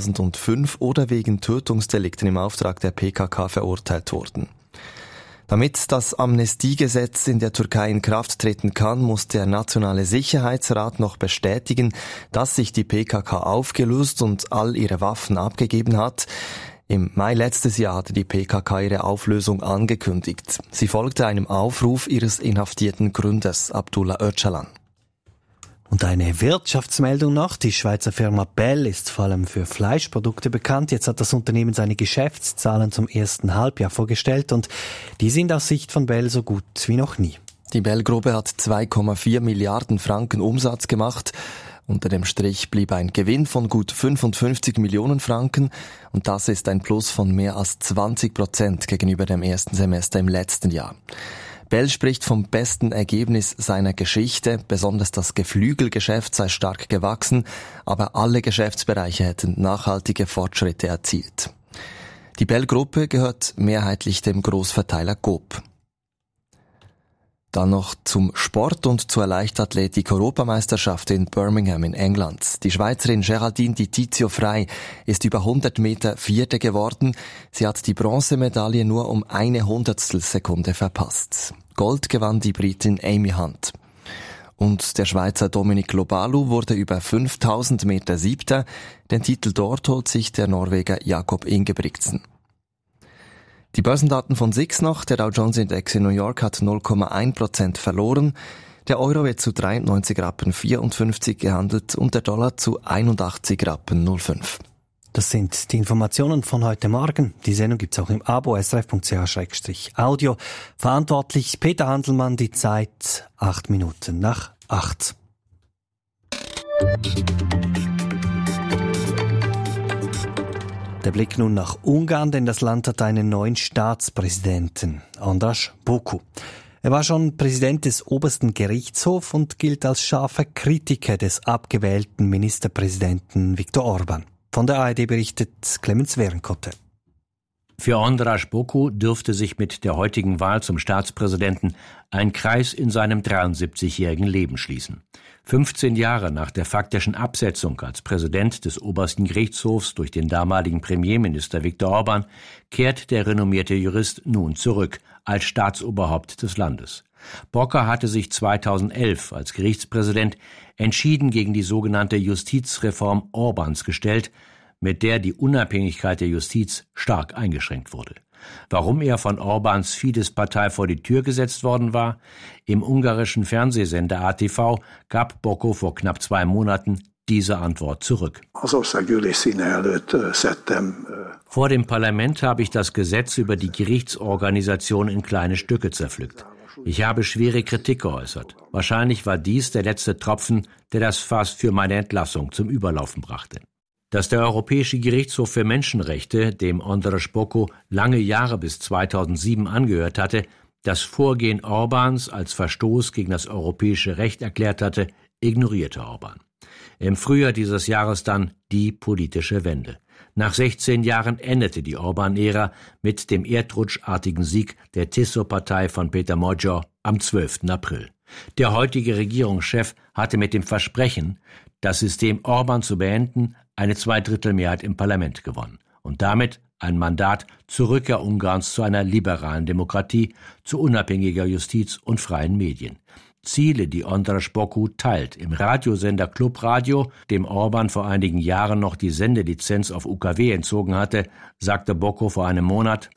2005 oder wegen Tötungsdelikten im Auftrag der PKK verurteilt wurden. Damit das Amnestiegesetz in der Türkei in Kraft treten kann, muss der Nationale Sicherheitsrat noch bestätigen, dass sich die PKK aufgelöst und all ihre Waffen abgegeben hat. Im Mai letztes Jahr hatte die PKK ihre Auflösung angekündigt. Sie folgte einem Aufruf ihres inhaftierten Gründers Abdullah Öcalan.
Und eine Wirtschaftsmeldung noch. Die Schweizer Firma Bell ist vor allem für Fleischprodukte bekannt. Jetzt hat das Unternehmen seine Geschäftszahlen zum ersten Halbjahr vorgestellt und die sind aus Sicht von Bell so gut wie noch nie.
Die Bell-Gruppe hat 2,4 Milliarden Franken Umsatz gemacht. Unter dem Strich blieb ein Gewinn von gut 55 Millionen Franken und das ist ein Plus von mehr als 20% gegenüber dem ersten Semester im letzten Jahr. Bell spricht vom besten Ergebnis seiner Geschichte, besonders das Geflügelgeschäft sei stark gewachsen, aber alle Geschäftsbereiche hätten nachhaltige Fortschritte erzielt. Die Bell-Gruppe gehört mehrheitlich dem Großverteiler Coop. Dann noch zum Sport und zur Leichtathletik-Europameisterschaft in Birmingham in England. Die Schweizerin Geraldine Di Tizio Frey ist über 100 Meter Vierte geworden. Sie hat die Bronzemedaille nur um 1/100 Sekunde verpasst. Gold gewann die Britin Amy Hunt. Und der Schweizer Dominik Lobalu wurde über 5000 Meter Siebter. Den Titel dort holt sich der Norweger Jakob Ingebrigtsen. Die Börsendaten von SIX noch. Der Dow Jones Index in New York hat 0,1% verloren. Der Euro wird zu 93,54 Rappen gehandelt und der Dollar zu 81,05 Rappen.
Das sind die Informationen von heute Morgen. Die Sendung gibt's auch im Abo srf.ch/audio. Verantwortlich Peter Handelmann, die Zeit 7:08. Der Blick nun nach Ungarn, denn das Land hat einen neuen Staatspräsidenten, András Bokku. Er war schon Präsident des obersten Gerichtshofs und gilt als scharfer Kritiker des abgewählten Ministerpräsidenten Viktor Orbán. Von der ARD berichtet Clemens Wehrenkotte.
Für András Bokku dürfte sich mit der heutigen Wahl zum Staatspräsidenten ein Kreis in seinem 73-jährigen Leben schließen. 15 Jahre nach der faktischen Absetzung als Präsident des obersten Gerichtshofs durch den damaligen Premierminister Viktor Orbán kehrt der renommierte Jurist nun zurück als Staatsoberhaupt des Landes. Bokku hatte sich 2011 als Gerichtspräsident entschieden gegen die sogenannte Justizreform Orbáns gestellt, mit der die Unabhängigkeit der Justiz stark eingeschränkt wurde. Warum er von Orbáns Fidesz-Partei vor die Tür gesetzt worden war? Im ungarischen Fernsehsender ATV gab Bokku vor knapp 2 Monaten diese Antwort zurück. Vor dem Parlament habe ich das Gesetz über die Gerichtsorganisation in kleine Stücke zerpflückt. Ich habe schwere Kritik geäußert. Wahrscheinlich war dies der letzte Tropfen, der das Fass für meine Entlassung zum Überlaufen brachte. Dass der Europäische Gerichtshof für Menschenrechte, dem András Bokku lange Jahre bis 2007 angehört hatte, das Vorgehen Orbáns als Verstoß gegen das europäische Recht erklärt hatte, ignorierte Orbán. Im Frühjahr dieses Jahres dann die politische Wende. Nach 16 Jahren endete die Orbán-Ära mit dem erdrutschartigen Sieg der TISO-Partei von Péter Magyar am 12. April. Der heutige Regierungschef hatte mit dem Versprechen, das System Orbán zu beenden, eine Zweidrittelmehrheit im Parlament gewonnen und damit ein Mandat zur Rückkehr Ungarns zu einer liberalen Demokratie, zu unabhängiger Justiz und freien Medien. Ziele, die András Bokku teilt. Im Radiosender Klub Radio, dem Orbán vor einigen Jahren noch die Sendelizenz auf UKW entzogen hatte, sagte Bokku vor einem Monat: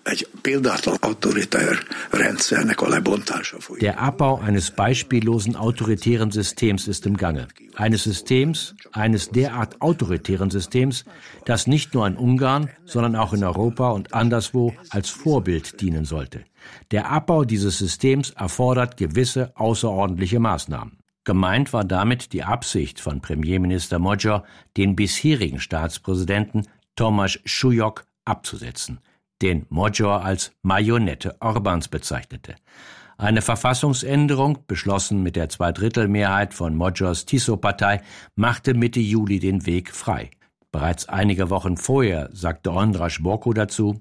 Der Abbau eines beispiellosen autoritären Systems ist im Gange. Eines derart autoritären Systems, das nicht nur in Ungarn, sondern auch in Europa und anderswo als Vorbild dienen sollte. Der Abbau dieses Systems erfordert gewisse außerordentliche Maßnahmen. Gemeint war damit die Absicht von Premierminister Magyar, den bisherigen Staatspräsidenten Tomáš Šujók abzusetzen, den Magyar als Marionette Orbáns bezeichnete. Eine Verfassungsänderung, beschlossen mit der Zweidrittelmehrheit von Magyars TISO-Partei, machte Mitte Juli den Weg frei. Bereits einige Wochen vorher sagte András Bokku dazu: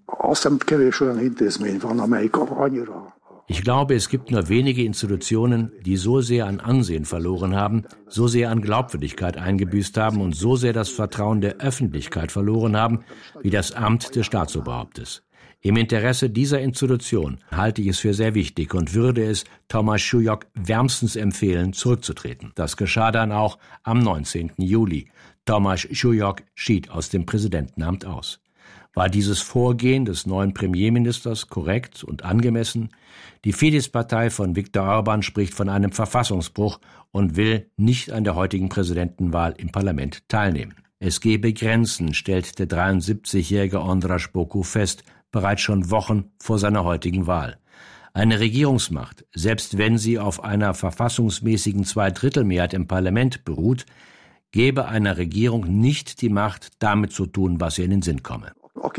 Ich glaube, es gibt nur wenige Institutionen, die so sehr an Ansehen verloren haben, so sehr an Glaubwürdigkeit eingebüßt haben und so sehr das Vertrauen der Öffentlichkeit verloren haben, wie das Amt des Staatsoberhauptes. Im Interesse dieser Institution halte ich es für sehr wichtig und würde es Tomáš Šujók wärmstens empfehlen, zurückzutreten. Das geschah dann auch am 19. Juli. Tomáš Šujók schied aus dem Präsidentenamt aus. War dieses Vorgehen des neuen Premierministers korrekt und angemessen? Die Fidesz-Partei von Viktor Orbán spricht von einem Verfassungsbruch und will nicht an der heutigen Präsidentenwahl im Parlament teilnehmen. Es gebe Grenzen, stellt der 73-jährige Andras Bokku fest, bereits schon Wochen vor seiner heutigen Wahl. Eine Regierungsmacht, selbst wenn sie auf einer verfassungsmäßigen Zweidrittelmehrheit im Parlament beruht, gebe einer Regierung nicht die Macht, damit zu tun, was ihr in den Sinn komme.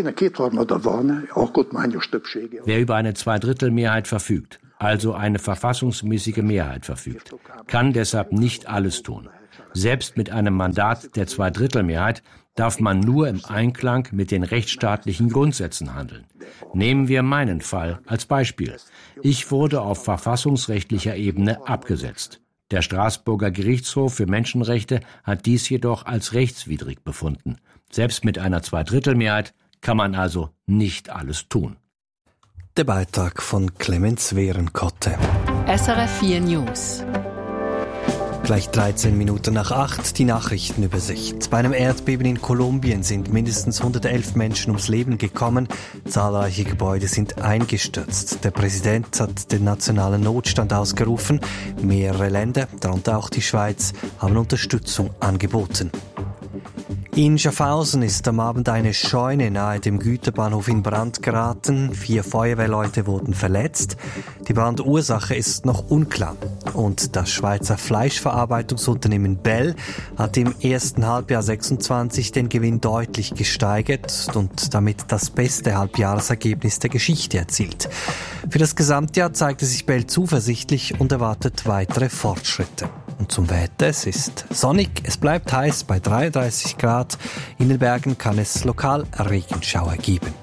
Wer über eine Zweidrittelmehrheit verfügt, also eine verfassungsmäßige Mehrheit verfügt, kann deshalb nicht alles tun. Selbst mit einem Mandat der Zweidrittelmehrheit darf man nur im Einklang mit den rechtsstaatlichen Grundsätzen handeln. Nehmen wir meinen Fall als Beispiel. Ich wurde auf verfassungsrechtlicher Ebene abgesetzt. Der Straßburger Gerichtshof für Menschenrechte hat dies jedoch als rechtswidrig befunden. Selbst mit einer Zweidrittelmehrheit kann man also nicht alles tun.
Der Beitrag von Clemens Wehrenkotte.
SRF 4 News.
Gleich 13 Minuten nach 8 die Nachrichtenübersicht. Bei einem Erdbeben in Kolumbien sind mindestens 111 Menschen ums Leben gekommen. Zahlreiche Gebäude sind eingestürzt. Der Präsident hat den nationalen Notstand ausgerufen. Mehrere Länder, darunter auch die Schweiz, haben Unterstützung angeboten. In Schaffhausen ist am Abend eine Scheune nahe dem Güterbahnhof in Brand geraten. 4 Feuerwehrleute wurden verletzt. Die Brandursache ist noch unklar. Und das Schweizer Fleischverarbeitungsunternehmen Bell hat im ersten Halbjahr 26 den Gewinn deutlich gesteigert und damit das beste Halbjahresergebnis der Geschichte erzielt. Für das Gesamtjahr zeigte sich Bell zuversichtlich und erwartet weitere Fortschritte. Und zum Wetter, es ist sonnig, es bleibt heiß bei 33 Grad. In den Bergen kann es lokal Regenschauer geben.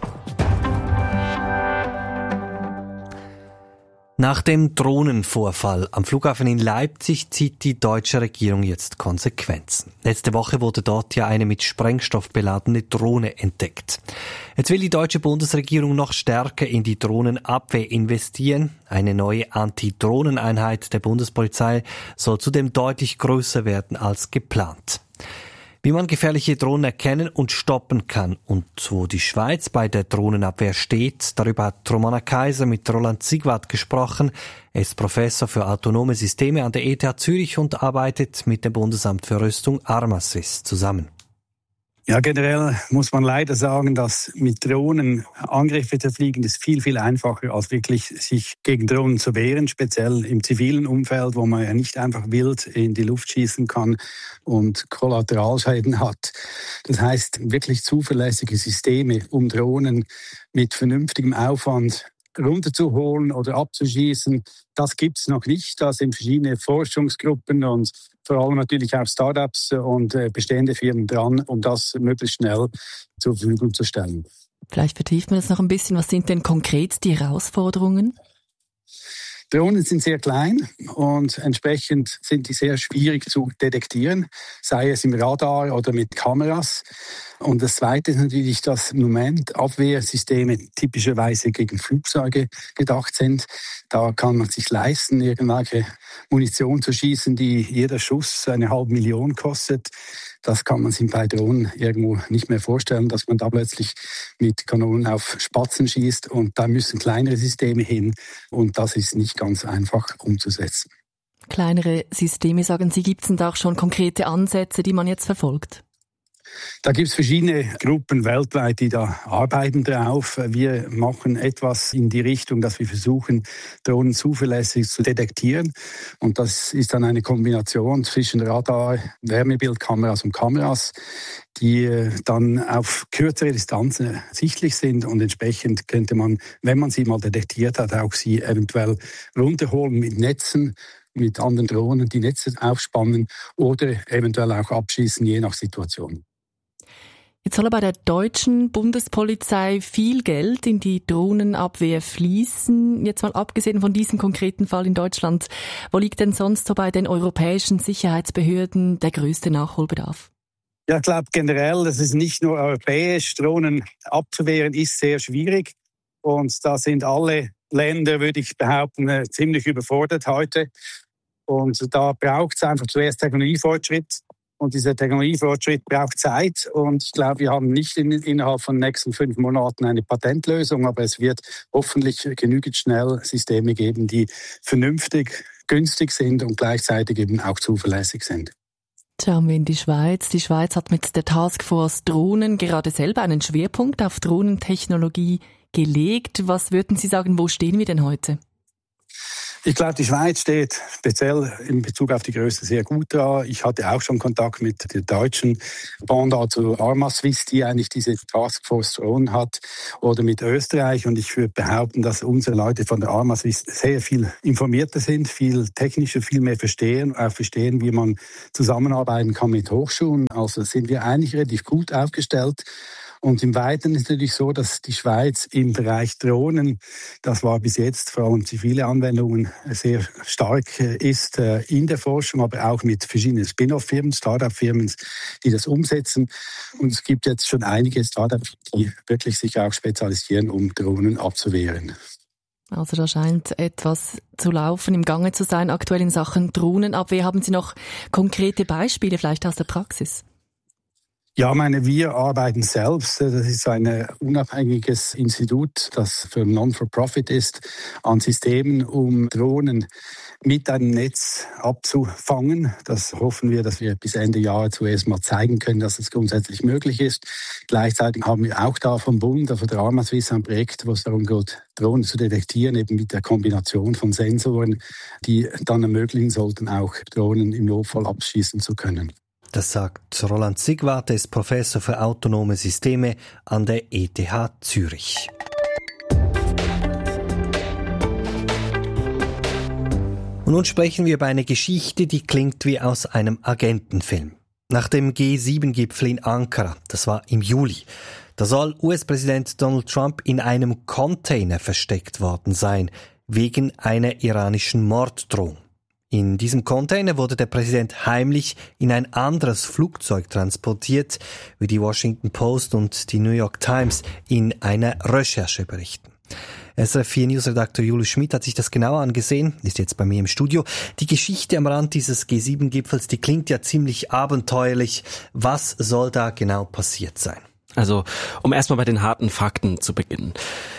Nach dem Drohnenvorfall am Flughafen in Leipzig zieht die deutsche Regierung jetzt Konsequenzen. Letzte Woche wurde dort ja eine mit Sprengstoff beladene Drohne entdeckt. Jetzt will die deutsche Bundesregierung noch stärker in die Drohnenabwehr investieren. Eine neue Anti-Drohnen-Einheit der Bundespolizei soll zudem deutlich größer werden als geplant. Wie man gefährliche Drohnen erkennen und stoppen kann und wo die Schweiz bei der Drohnenabwehr steht, darüber hat Romana Kaiser mit Roland Sigwart gesprochen. Er ist Professor für autonome Systeme an der ETH Zürich und arbeitet mit dem Bundesamt für Rüstung Armasys zusammen.
Ja, generell muss man leider sagen, dass mit Drohnen Angriffe zu fliegen ist viel, viel einfacher, als wirklich sich gegen Drohnen zu wehren, speziell im zivilen Umfeld, wo man ja nicht einfach wild in die Luft schießen kann und Kollateralschäden hat. Das heißt, wirklich zuverlässige Systeme, um Drohnen mit vernünftigem Aufwand runterzuholen oder abzuschießen, das gibt es noch nicht. Da sind verschiedene Forschungsgruppen und vor allem natürlich auch Startups und bestehende Firmen dran, um das möglichst schnell zur Verfügung zu stellen.
Vielleicht vertieft man das noch ein bisschen. Was sind denn konkret die Herausforderungen?
Drohnen sind sehr klein und entsprechend sind die sehr schwierig zu detektieren, sei es im Radar oder mit Kameras. Und das Zweite ist natürlich, dass im Moment Abwehrsysteme typischerweise gegen Flugzeuge gedacht sind. Da kann man sich leisten, irgendwelche Munition zu schießen, die jeder Schuss 500.000 kostet. Das kann man sich bei Drohnen irgendwo nicht mehr vorstellen, dass man da plötzlich mit Kanonen auf Spatzen schießt. Und da müssen kleinere Systeme hin. Und das ist nicht ganz einfach umzusetzen.
Kleinere Systeme, sagen Sie, gibt es denn da auch schon konkrete Ansätze, die man jetzt verfolgt?
Da gibt es verschiedene Gruppen weltweit, die da arbeiten drauf. Wir machen etwas in die Richtung, dass wir versuchen, Drohnen zuverlässig zu detektieren. Und das ist dann eine Kombination zwischen Radar, Wärmebildkameras und Kameras, die dann auf kürzere Distanzen sichtlich sind. Und entsprechend könnte man, wenn man sie mal detektiert hat, auch sie eventuell runterholen mit Netzen, mit anderen Drohnen, die Netze aufspannen oder eventuell auch abschießen, je nach Situation.
Jetzt soll bei der deutschen Bundespolizei viel Geld in die Drohnenabwehr fließen. Jetzt mal abgesehen von diesem konkreten Fall in Deutschland, wo liegt denn sonst so bei den europäischen Sicherheitsbehörden der größte Nachholbedarf?
Ja, ich glaube generell, das ist nicht nur europäisch. Drohnen abzuwehren ist sehr schwierig. Und da sind alle Länder, würde ich behaupten, ziemlich überfordert heute. Und da braucht es einfach zuerst Technologiefortschritt. Und dieser Technologiefortschritt braucht Zeit. Und ich glaube, wir haben nicht innerhalb von den nächsten 5 Monaten eine Patentlösung, aber es wird hoffentlich genügend schnell Systeme geben, die vernünftig, günstig sind und gleichzeitig eben auch zuverlässig sind.
Schauen wir in die Schweiz. Die Schweiz hat mit der Taskforce Drohnen gerade selber einen Schwerpunkt auf Drohnentechnologie gelegt. Was würden Sie sagen, wo stehen wir denn heute?
Ich glaube, die Schweiz steht speziell in Bezug auf die Größe sehr gut da. Ich hatte auch schon Kontakt mit der deutschen Pendant zu Arma-Swiss, die eigentlich diese Taskforce Drone hat, oder mit Österreich. Und ich würde behaupten, dass unsere Leute von der Arma-Swiss sehr viel informierter sind, viel technischer, viel mehr verstehen, wie man zusammenarbeiten kann mit Hochschulen. Also sind wir eigentlich relativ gut aufgestellt. Und im Weiteren ist es natürlich so, dass die Schweiz im Bereich Drohnen, das war bis jetzt vor allem zivile Anwendungen, sehr stark ist in der Forschung, aber auch mit verschiedenen Spin-off-Firmen, Start-up-Firmen, die das umsetzen. Und es gibt jetzt schon einige Start-ups, die wirklich sich auch spezialisieren, um Drohnen abzuwehren.
Also da scheint etwas zu laufen, im Gange zu sein, aktuell in Sachen Drohnenabwehr. Haben Sie noch konkrete Beispiele vielleicht aus der Praxis?
Ja, wir arbeiten selbst. Das ist ein unabhängiges Institut, das für Non-for-Profit ist, an Systemen, um Drohnen mit einem Netz abzufangen. Das hoffen wir, dass wir bis Ende Jahr zuerst mal zeigen können, dass es grundsätzlich möglich ist. Gleichzeitig haben wir auch da vom Bund, von der Arma-Swiss, ein Projekt, wo es darum geht, Drohnen zu detektieren, eben mit der Kombination von Sensoren, die dann ermöglichen sollten, auch Drohnen im Notfall abschießen zu können.
Das sagt Roland Sigwart, er ist Professor für autonome Systeme an der ETH Zürich. Und nun sprechen wir über eine Geschichte, die klingt wie aus einem Agentenfilm. Nach dem G7-Gipfel in Ankara, das war im Juli, da soll US-Präsident Donald Trump in einem Container versteckt worden sein, wegen einer iranischen Morddrohung. In diesem Container wurde der Präsident heimlich in ein anderes Flugzeug transportiert, wie die Washington Post und die New York Times in einer Recherche berichten. SRF 4 News-Redakteur Julius Schmidt hat sich das genauer angesehen, ist jetzt bei mir im Studio. Die Geschichte am Rand dieses G7-Gipfels, die klingt ja ziemlich abenteuerlich. Was soll da genau passiert sein?
Also, um erstmal bei den harten Fakten zu beginnen.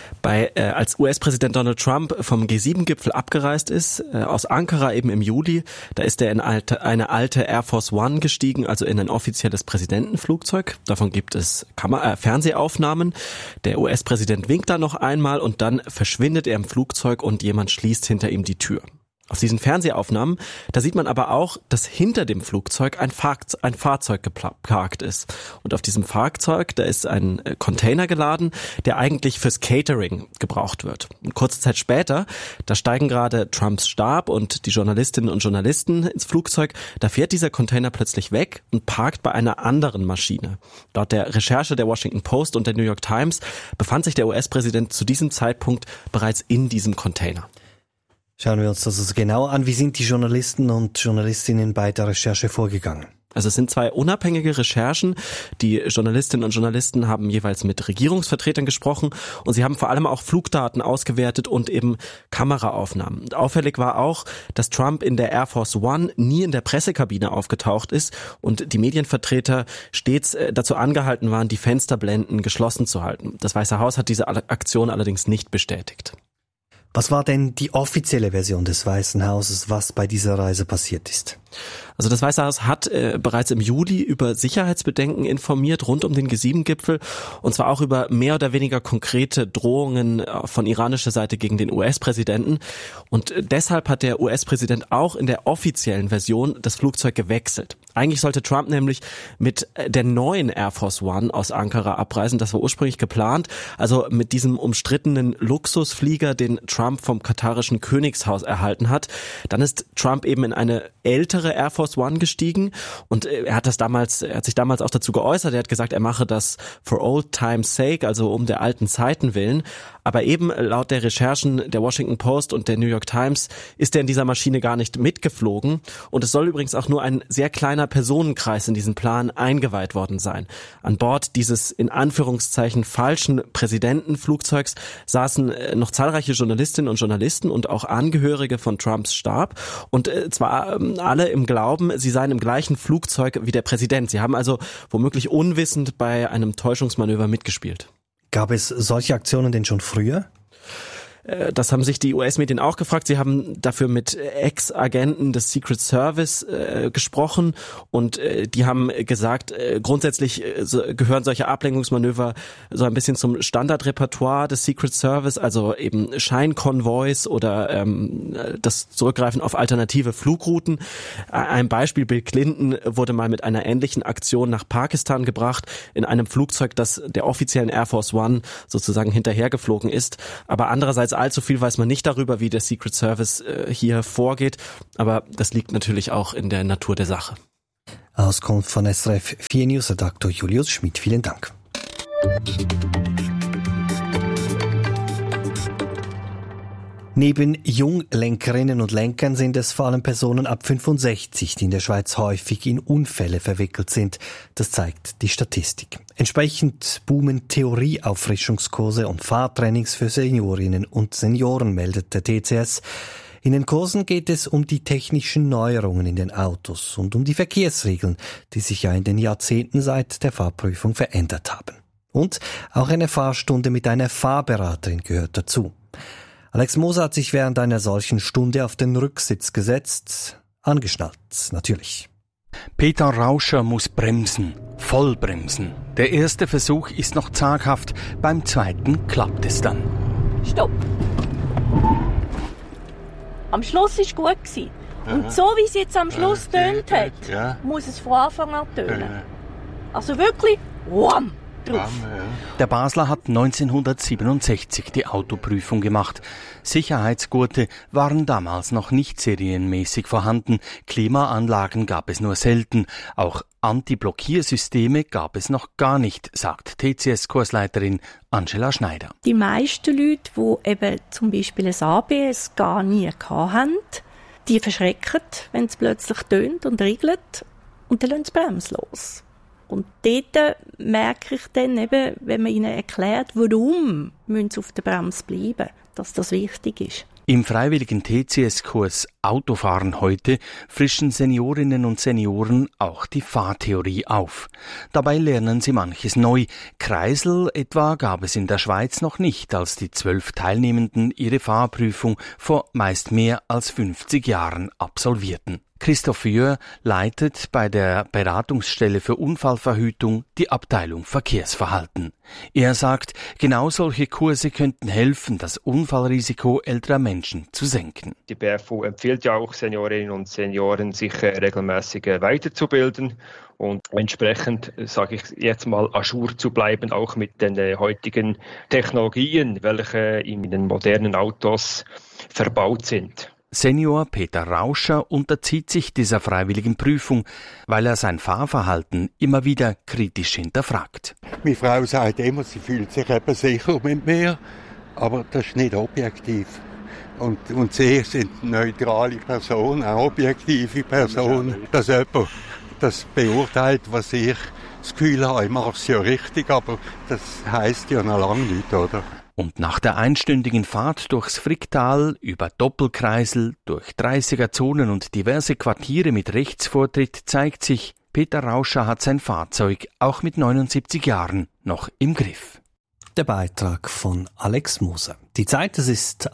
Als US-Präsident Donald Trump vom G7-Gipfel abgereist ist, aus Ankara eben im Juli, da ist er in eine alte Air Force One gestiegen, also in ein offizielles Präsidentenflugzeug. Davon gibt es Fernsehaufnahmen. Der US-Präsident winkt da noch einmal und dann verschwindet er im Flugzeug und jemand schließt hinter ihm die Tür. Auf diesen Fernsehaufnahmen, da sieht man aber auch, dass hinter dem Flugzeug ein Fahrzeug geparkt ist. Und auf diesem Fahrzeug, da ist ein Container geladen, der eigentlich fürs Catering gebraucht wird. Und kurze Zeit später, da steigen gerade Trumps Stab und die Journalistinnen und Journalisten ins Flugzeug. Da fährt dieser Container plötzlich weg und parkt bei einer anderen Maschine. Laut der Recherche der Washington Post und der New York Times befand sich der US-Präsident zu diesem Zeitpunkt bereits in diesem Container.
Schauen wir uns das also genauer an. Wie sind die Journalisten und Journalistinnen bei der Recherche vorgegangen?
Also es sind 2 unabhängige Recherchen. Die Journalistinnen und Journalisten haben jeweils mit Regierungsvertretern gesprochen und sie haben vor allem auch Flugdaten ausgewertet und eben Kameraaufnahmen. Und auffällig war auch, dass Trump in der Air Force One nie in der Pressekabine aufgetaucht ist und die Medienvertreter stets dazu angehalten waren, die Fensterblenden geschlossen zu halten. Das Weiße Haus hat diese Aktion allerdings nicht bestätigt.
Was war denn die offizielle Version des Weißen Hauses, was bei dieser Reise passiert ist?
Also das Weiße Haus hat bereits im Juli über Sicherheitsbedenken informiert rund um den G7-Gipfel und zwar auch über mehr oder weniger konkrete Drohungen von iranischer Seite gegen den US-Präsidenten. Und deshalb hat der US-Präsident auch in der offiziellen Version das Flugzeug gewechselt. Eigentlich sollte Trump nämlich mit der neuen Air Force One aus Ankara abreisen. Das war ursprünglich geplant. Also mit diesem umstrittenen Luxusflieger, den Trump vom katarischen Königshaus erhalten hat. Dann ist Trump eben in eine ältere Air Force One gestiegen und er hat sich damals auch dazu geäußert. Er hat gesagt, er mache das for old time's sake, also um der alten Zeiten willen. Aber eben laut der Recherchen der Washington Post und der New York Times ist er in dieser Maschine gar nicht mitgeflogen. Und es soll übrigens auch nur ein sehr kleiner Personenkreis in diesen Plan eingeweiht worden sein. An Bord dieses in Anführungszeichen falschen Präsidentenflugzeugs saßen noch zahlreiche Journalistinnen und Journalisten und auch Angehörige von Trumps Stab. Und zwar alle alle im Glauben, sie seien im gleichen Flugzeug wie der Präsident. Sie haben also womöglich unwissend bei einem Täuschungsmanöver mitgespielt.
Gab es solche Aktionen denn schon früher?
Das haben sich die US-Medien auch gefragt. Sie haben dafür mit Ex-Agenten des Secret Service gesprochen und die haben gesagt, grundsätzlich gehören solche Ablenkungsmanöver so ein bisschen zum Standardrepertoire des Secret Service, also eben Scheinkonvois oder das Zurückgreifen auf alternative Flugrouten. Ein Beispiel, Bill Clinton wurde mal mit einer ähnlichen Aktion nach Pakistan gebracht, in einem Flugzeug, das der offiziellen Air Force One sozusagen hinterhergeflogen ist. Aber andererseits allzu viel weiß man nicht darüber, wie der Secret Service hier vorgeht. Aber das liegt natürlich auch in der Natur der Sache.
Auskunft von SRF 4 News Redaktor Julius Schmidt. Vielen Dank. Neben Junglenkerinnen und Lenkern sind es vor allem Personen ab 65, die in der Schweiz häufig in Unfälle verwickelt sind. Das zeigt die Statistik. Entsprechend boomen Theorieauffrischungskurse und Fahrtrainings für Seniorinnen und Senioren, meldet der TCS. In den Kursen geht es um die technischen Neuerungen in den Autos und um die Verkehrsregeln, die sich ja in den Jahrzehnten seit der Fahrprüfung verändert haben. Und auch eine Fahrstunde mit einer Fahrberaterin gehört dazu. Alex Moser hat sich während einer solchen Stunde auf den Rücksitz gesetzt, angeschnallt, natürlich.
Peter Rauscher muss bremsen, voll bremsen. Der erste Versuch ist noch zaghaft, beim zweiten klappt es dann.
Stopp! Am Schluss war es gut gewesen. Und so wie es jetzt am Schluss tönt hat, muss es von Anfang an tönen. Also wirklich, wham!
Der Basler hat 1967 die Autoprüfung gemacht. Sicherheitsgurte waren damals noch nicht serienmäßig vorhanden. Klimaanlagen gab es nur selten. Auch Anti-Blockiersysteme gab es noch gar nicht, sagt TCS-Kursleiterin Angela Schneider.
Die meisten Leute, die eben zum Beispiel ein ABS gar nie hatten, die verschrecken, wenn es plötzlich tönt und riegelt und dann lassen sie bremslos. Und dort merke ich dann eben, wenn man ihnen erklärt, warum müssen sie auf der Bremse bleiben, dass das wichtig ist.
Im freiwilligen TCS-Kurs Autofahren heute frischen Seniorinnen und Senioren auch die Fahrtheorie auf. Dabei lernen sie manches neu. Kreisel etwa gab es in der Schweiz noch nicht, als die 12 Teilnehmenden ihre Fahrprüfung vor meist mehr als 50 Jahren absolvierten. Christoph Jör leitet bei der Beratungsstelle für Unfallverhütung die Abteilung Verkehrsverhalten. Er sagt, genau solche Kurse könnten helfen, das Unfallrisiko älterer Menschen zu senken.
Die BFU empfiehlt ja auch Seniorinnen und Senioren, sich regelmäßig weiterzubilden und entsprechend, sage ich jetzt mal, à jour zu bleiben, auch mit den heutigen Technologien, welche in den modernen Autos verbaut sind.
Senior Peter Rauscher unterzieht sich dieser freiwilligen Prüfung, weil er sein Fahrverhalten immer wieder kritisch hinterfragt.
Meine Frau sagt immer, sie fühlt sich eben sicher mit mir, aber das ist nicht objektiv. Und sie sind neutrale Personen, eine objektive Person, dass jemand das beurteilt, was ich das Gefühl habe, ich mache es ja richtig, aber das heisst ja noch lange nicht, oder?
Und nach der einstündigen Fahrt durchs Fricktal, über Doppelkreisel, durch 30er-Zonen und diverse Quartiere mit Rechtsvortritt zeigt sich, Peter Rauscher hat sein Fahrzeug auch mit 79 Jahren noch im Griff.
Der Beitrag von Alex Moser. Die Zeit, es ist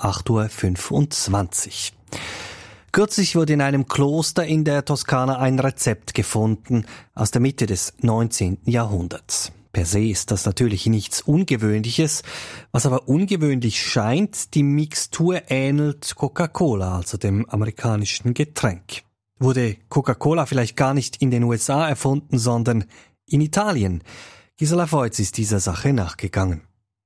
8.25 Uhr. Kürzlich wurde in einem Kloster in der Toskana ein Rezept gefunden aus der Mitte des 19. Jahrhunderts. Per se ist das natürlich nichts Ungewöhnliches. Was aber ungewöhnlich scheint, die Mixtur ähnelt Coca-Cola, also dem amerikanischen Getränk. Wurde Coca-Cola vielleicht gar nicht in den USA erfunden, sondern in Italien? Gisela Feutz ist dieser Sache nachgegangen.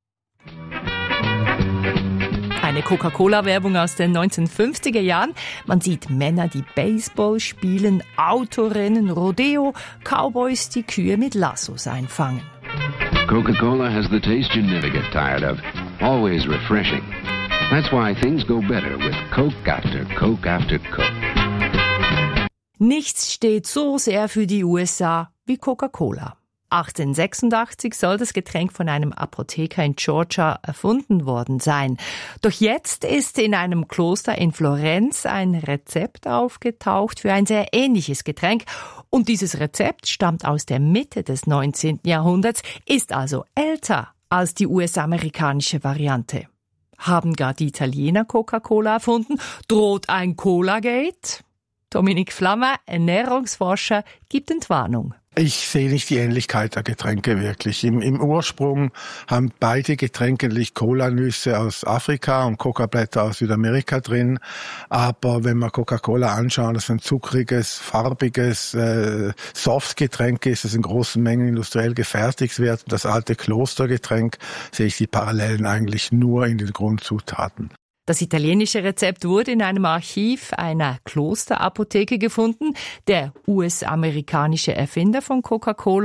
Eine Coca-Cola-Werbung aus den 1950er Jahren. Man sieht Männer, die Baseball spielen, Autorennen, Rodeo, Cowboys, die Kühe mit Lassos einfangen.
Coca-Cola has the taste you never get tired of. Always refreshing. That's why things go better with Coke after Coke after Coke.
Nichts steht so sehr für die USA wie Coca-Cola.
1886 soll das Getränk von einem Apotheker in Georgia erfunden worden sein. Doch jetzt ist in einem Kloster in Florenz ein Rezept aufgetaucht für ein sehr ähnliches Getränk. Und dieses Rezept stammt aus der Mitte des 19. Jahrhunderts, ist also älter als die US-amerikanische Variante. Haben gar die Italiener Coca-Cola erfunden? Droht ein Cola-Gate? Dominik Flammer, Ernährungsforscher, gibt Entwarnung.
Ich sehe nicht die Ähnlichkeit der Getränke wirklich. Im Ursprung haben beide Getränke natürlich Cola-Nüsse aus Afrika und Coca-Blätter aus Südamerika drin. Aber wenn man Coca-Cola anschaut, das ist ein zuckriges, farbiges Softgetränk ist, das in großen Mengen industriell gefertigt wird. Das alte Klostergetränk sehe ich die Parallelen eigentlich nur in den Grundzutaten.
Das italienische Rezept wurde in einem Archiv einer Klosterapotheke gefunden. Der US-amerikanische Erfinder von Coca-Cola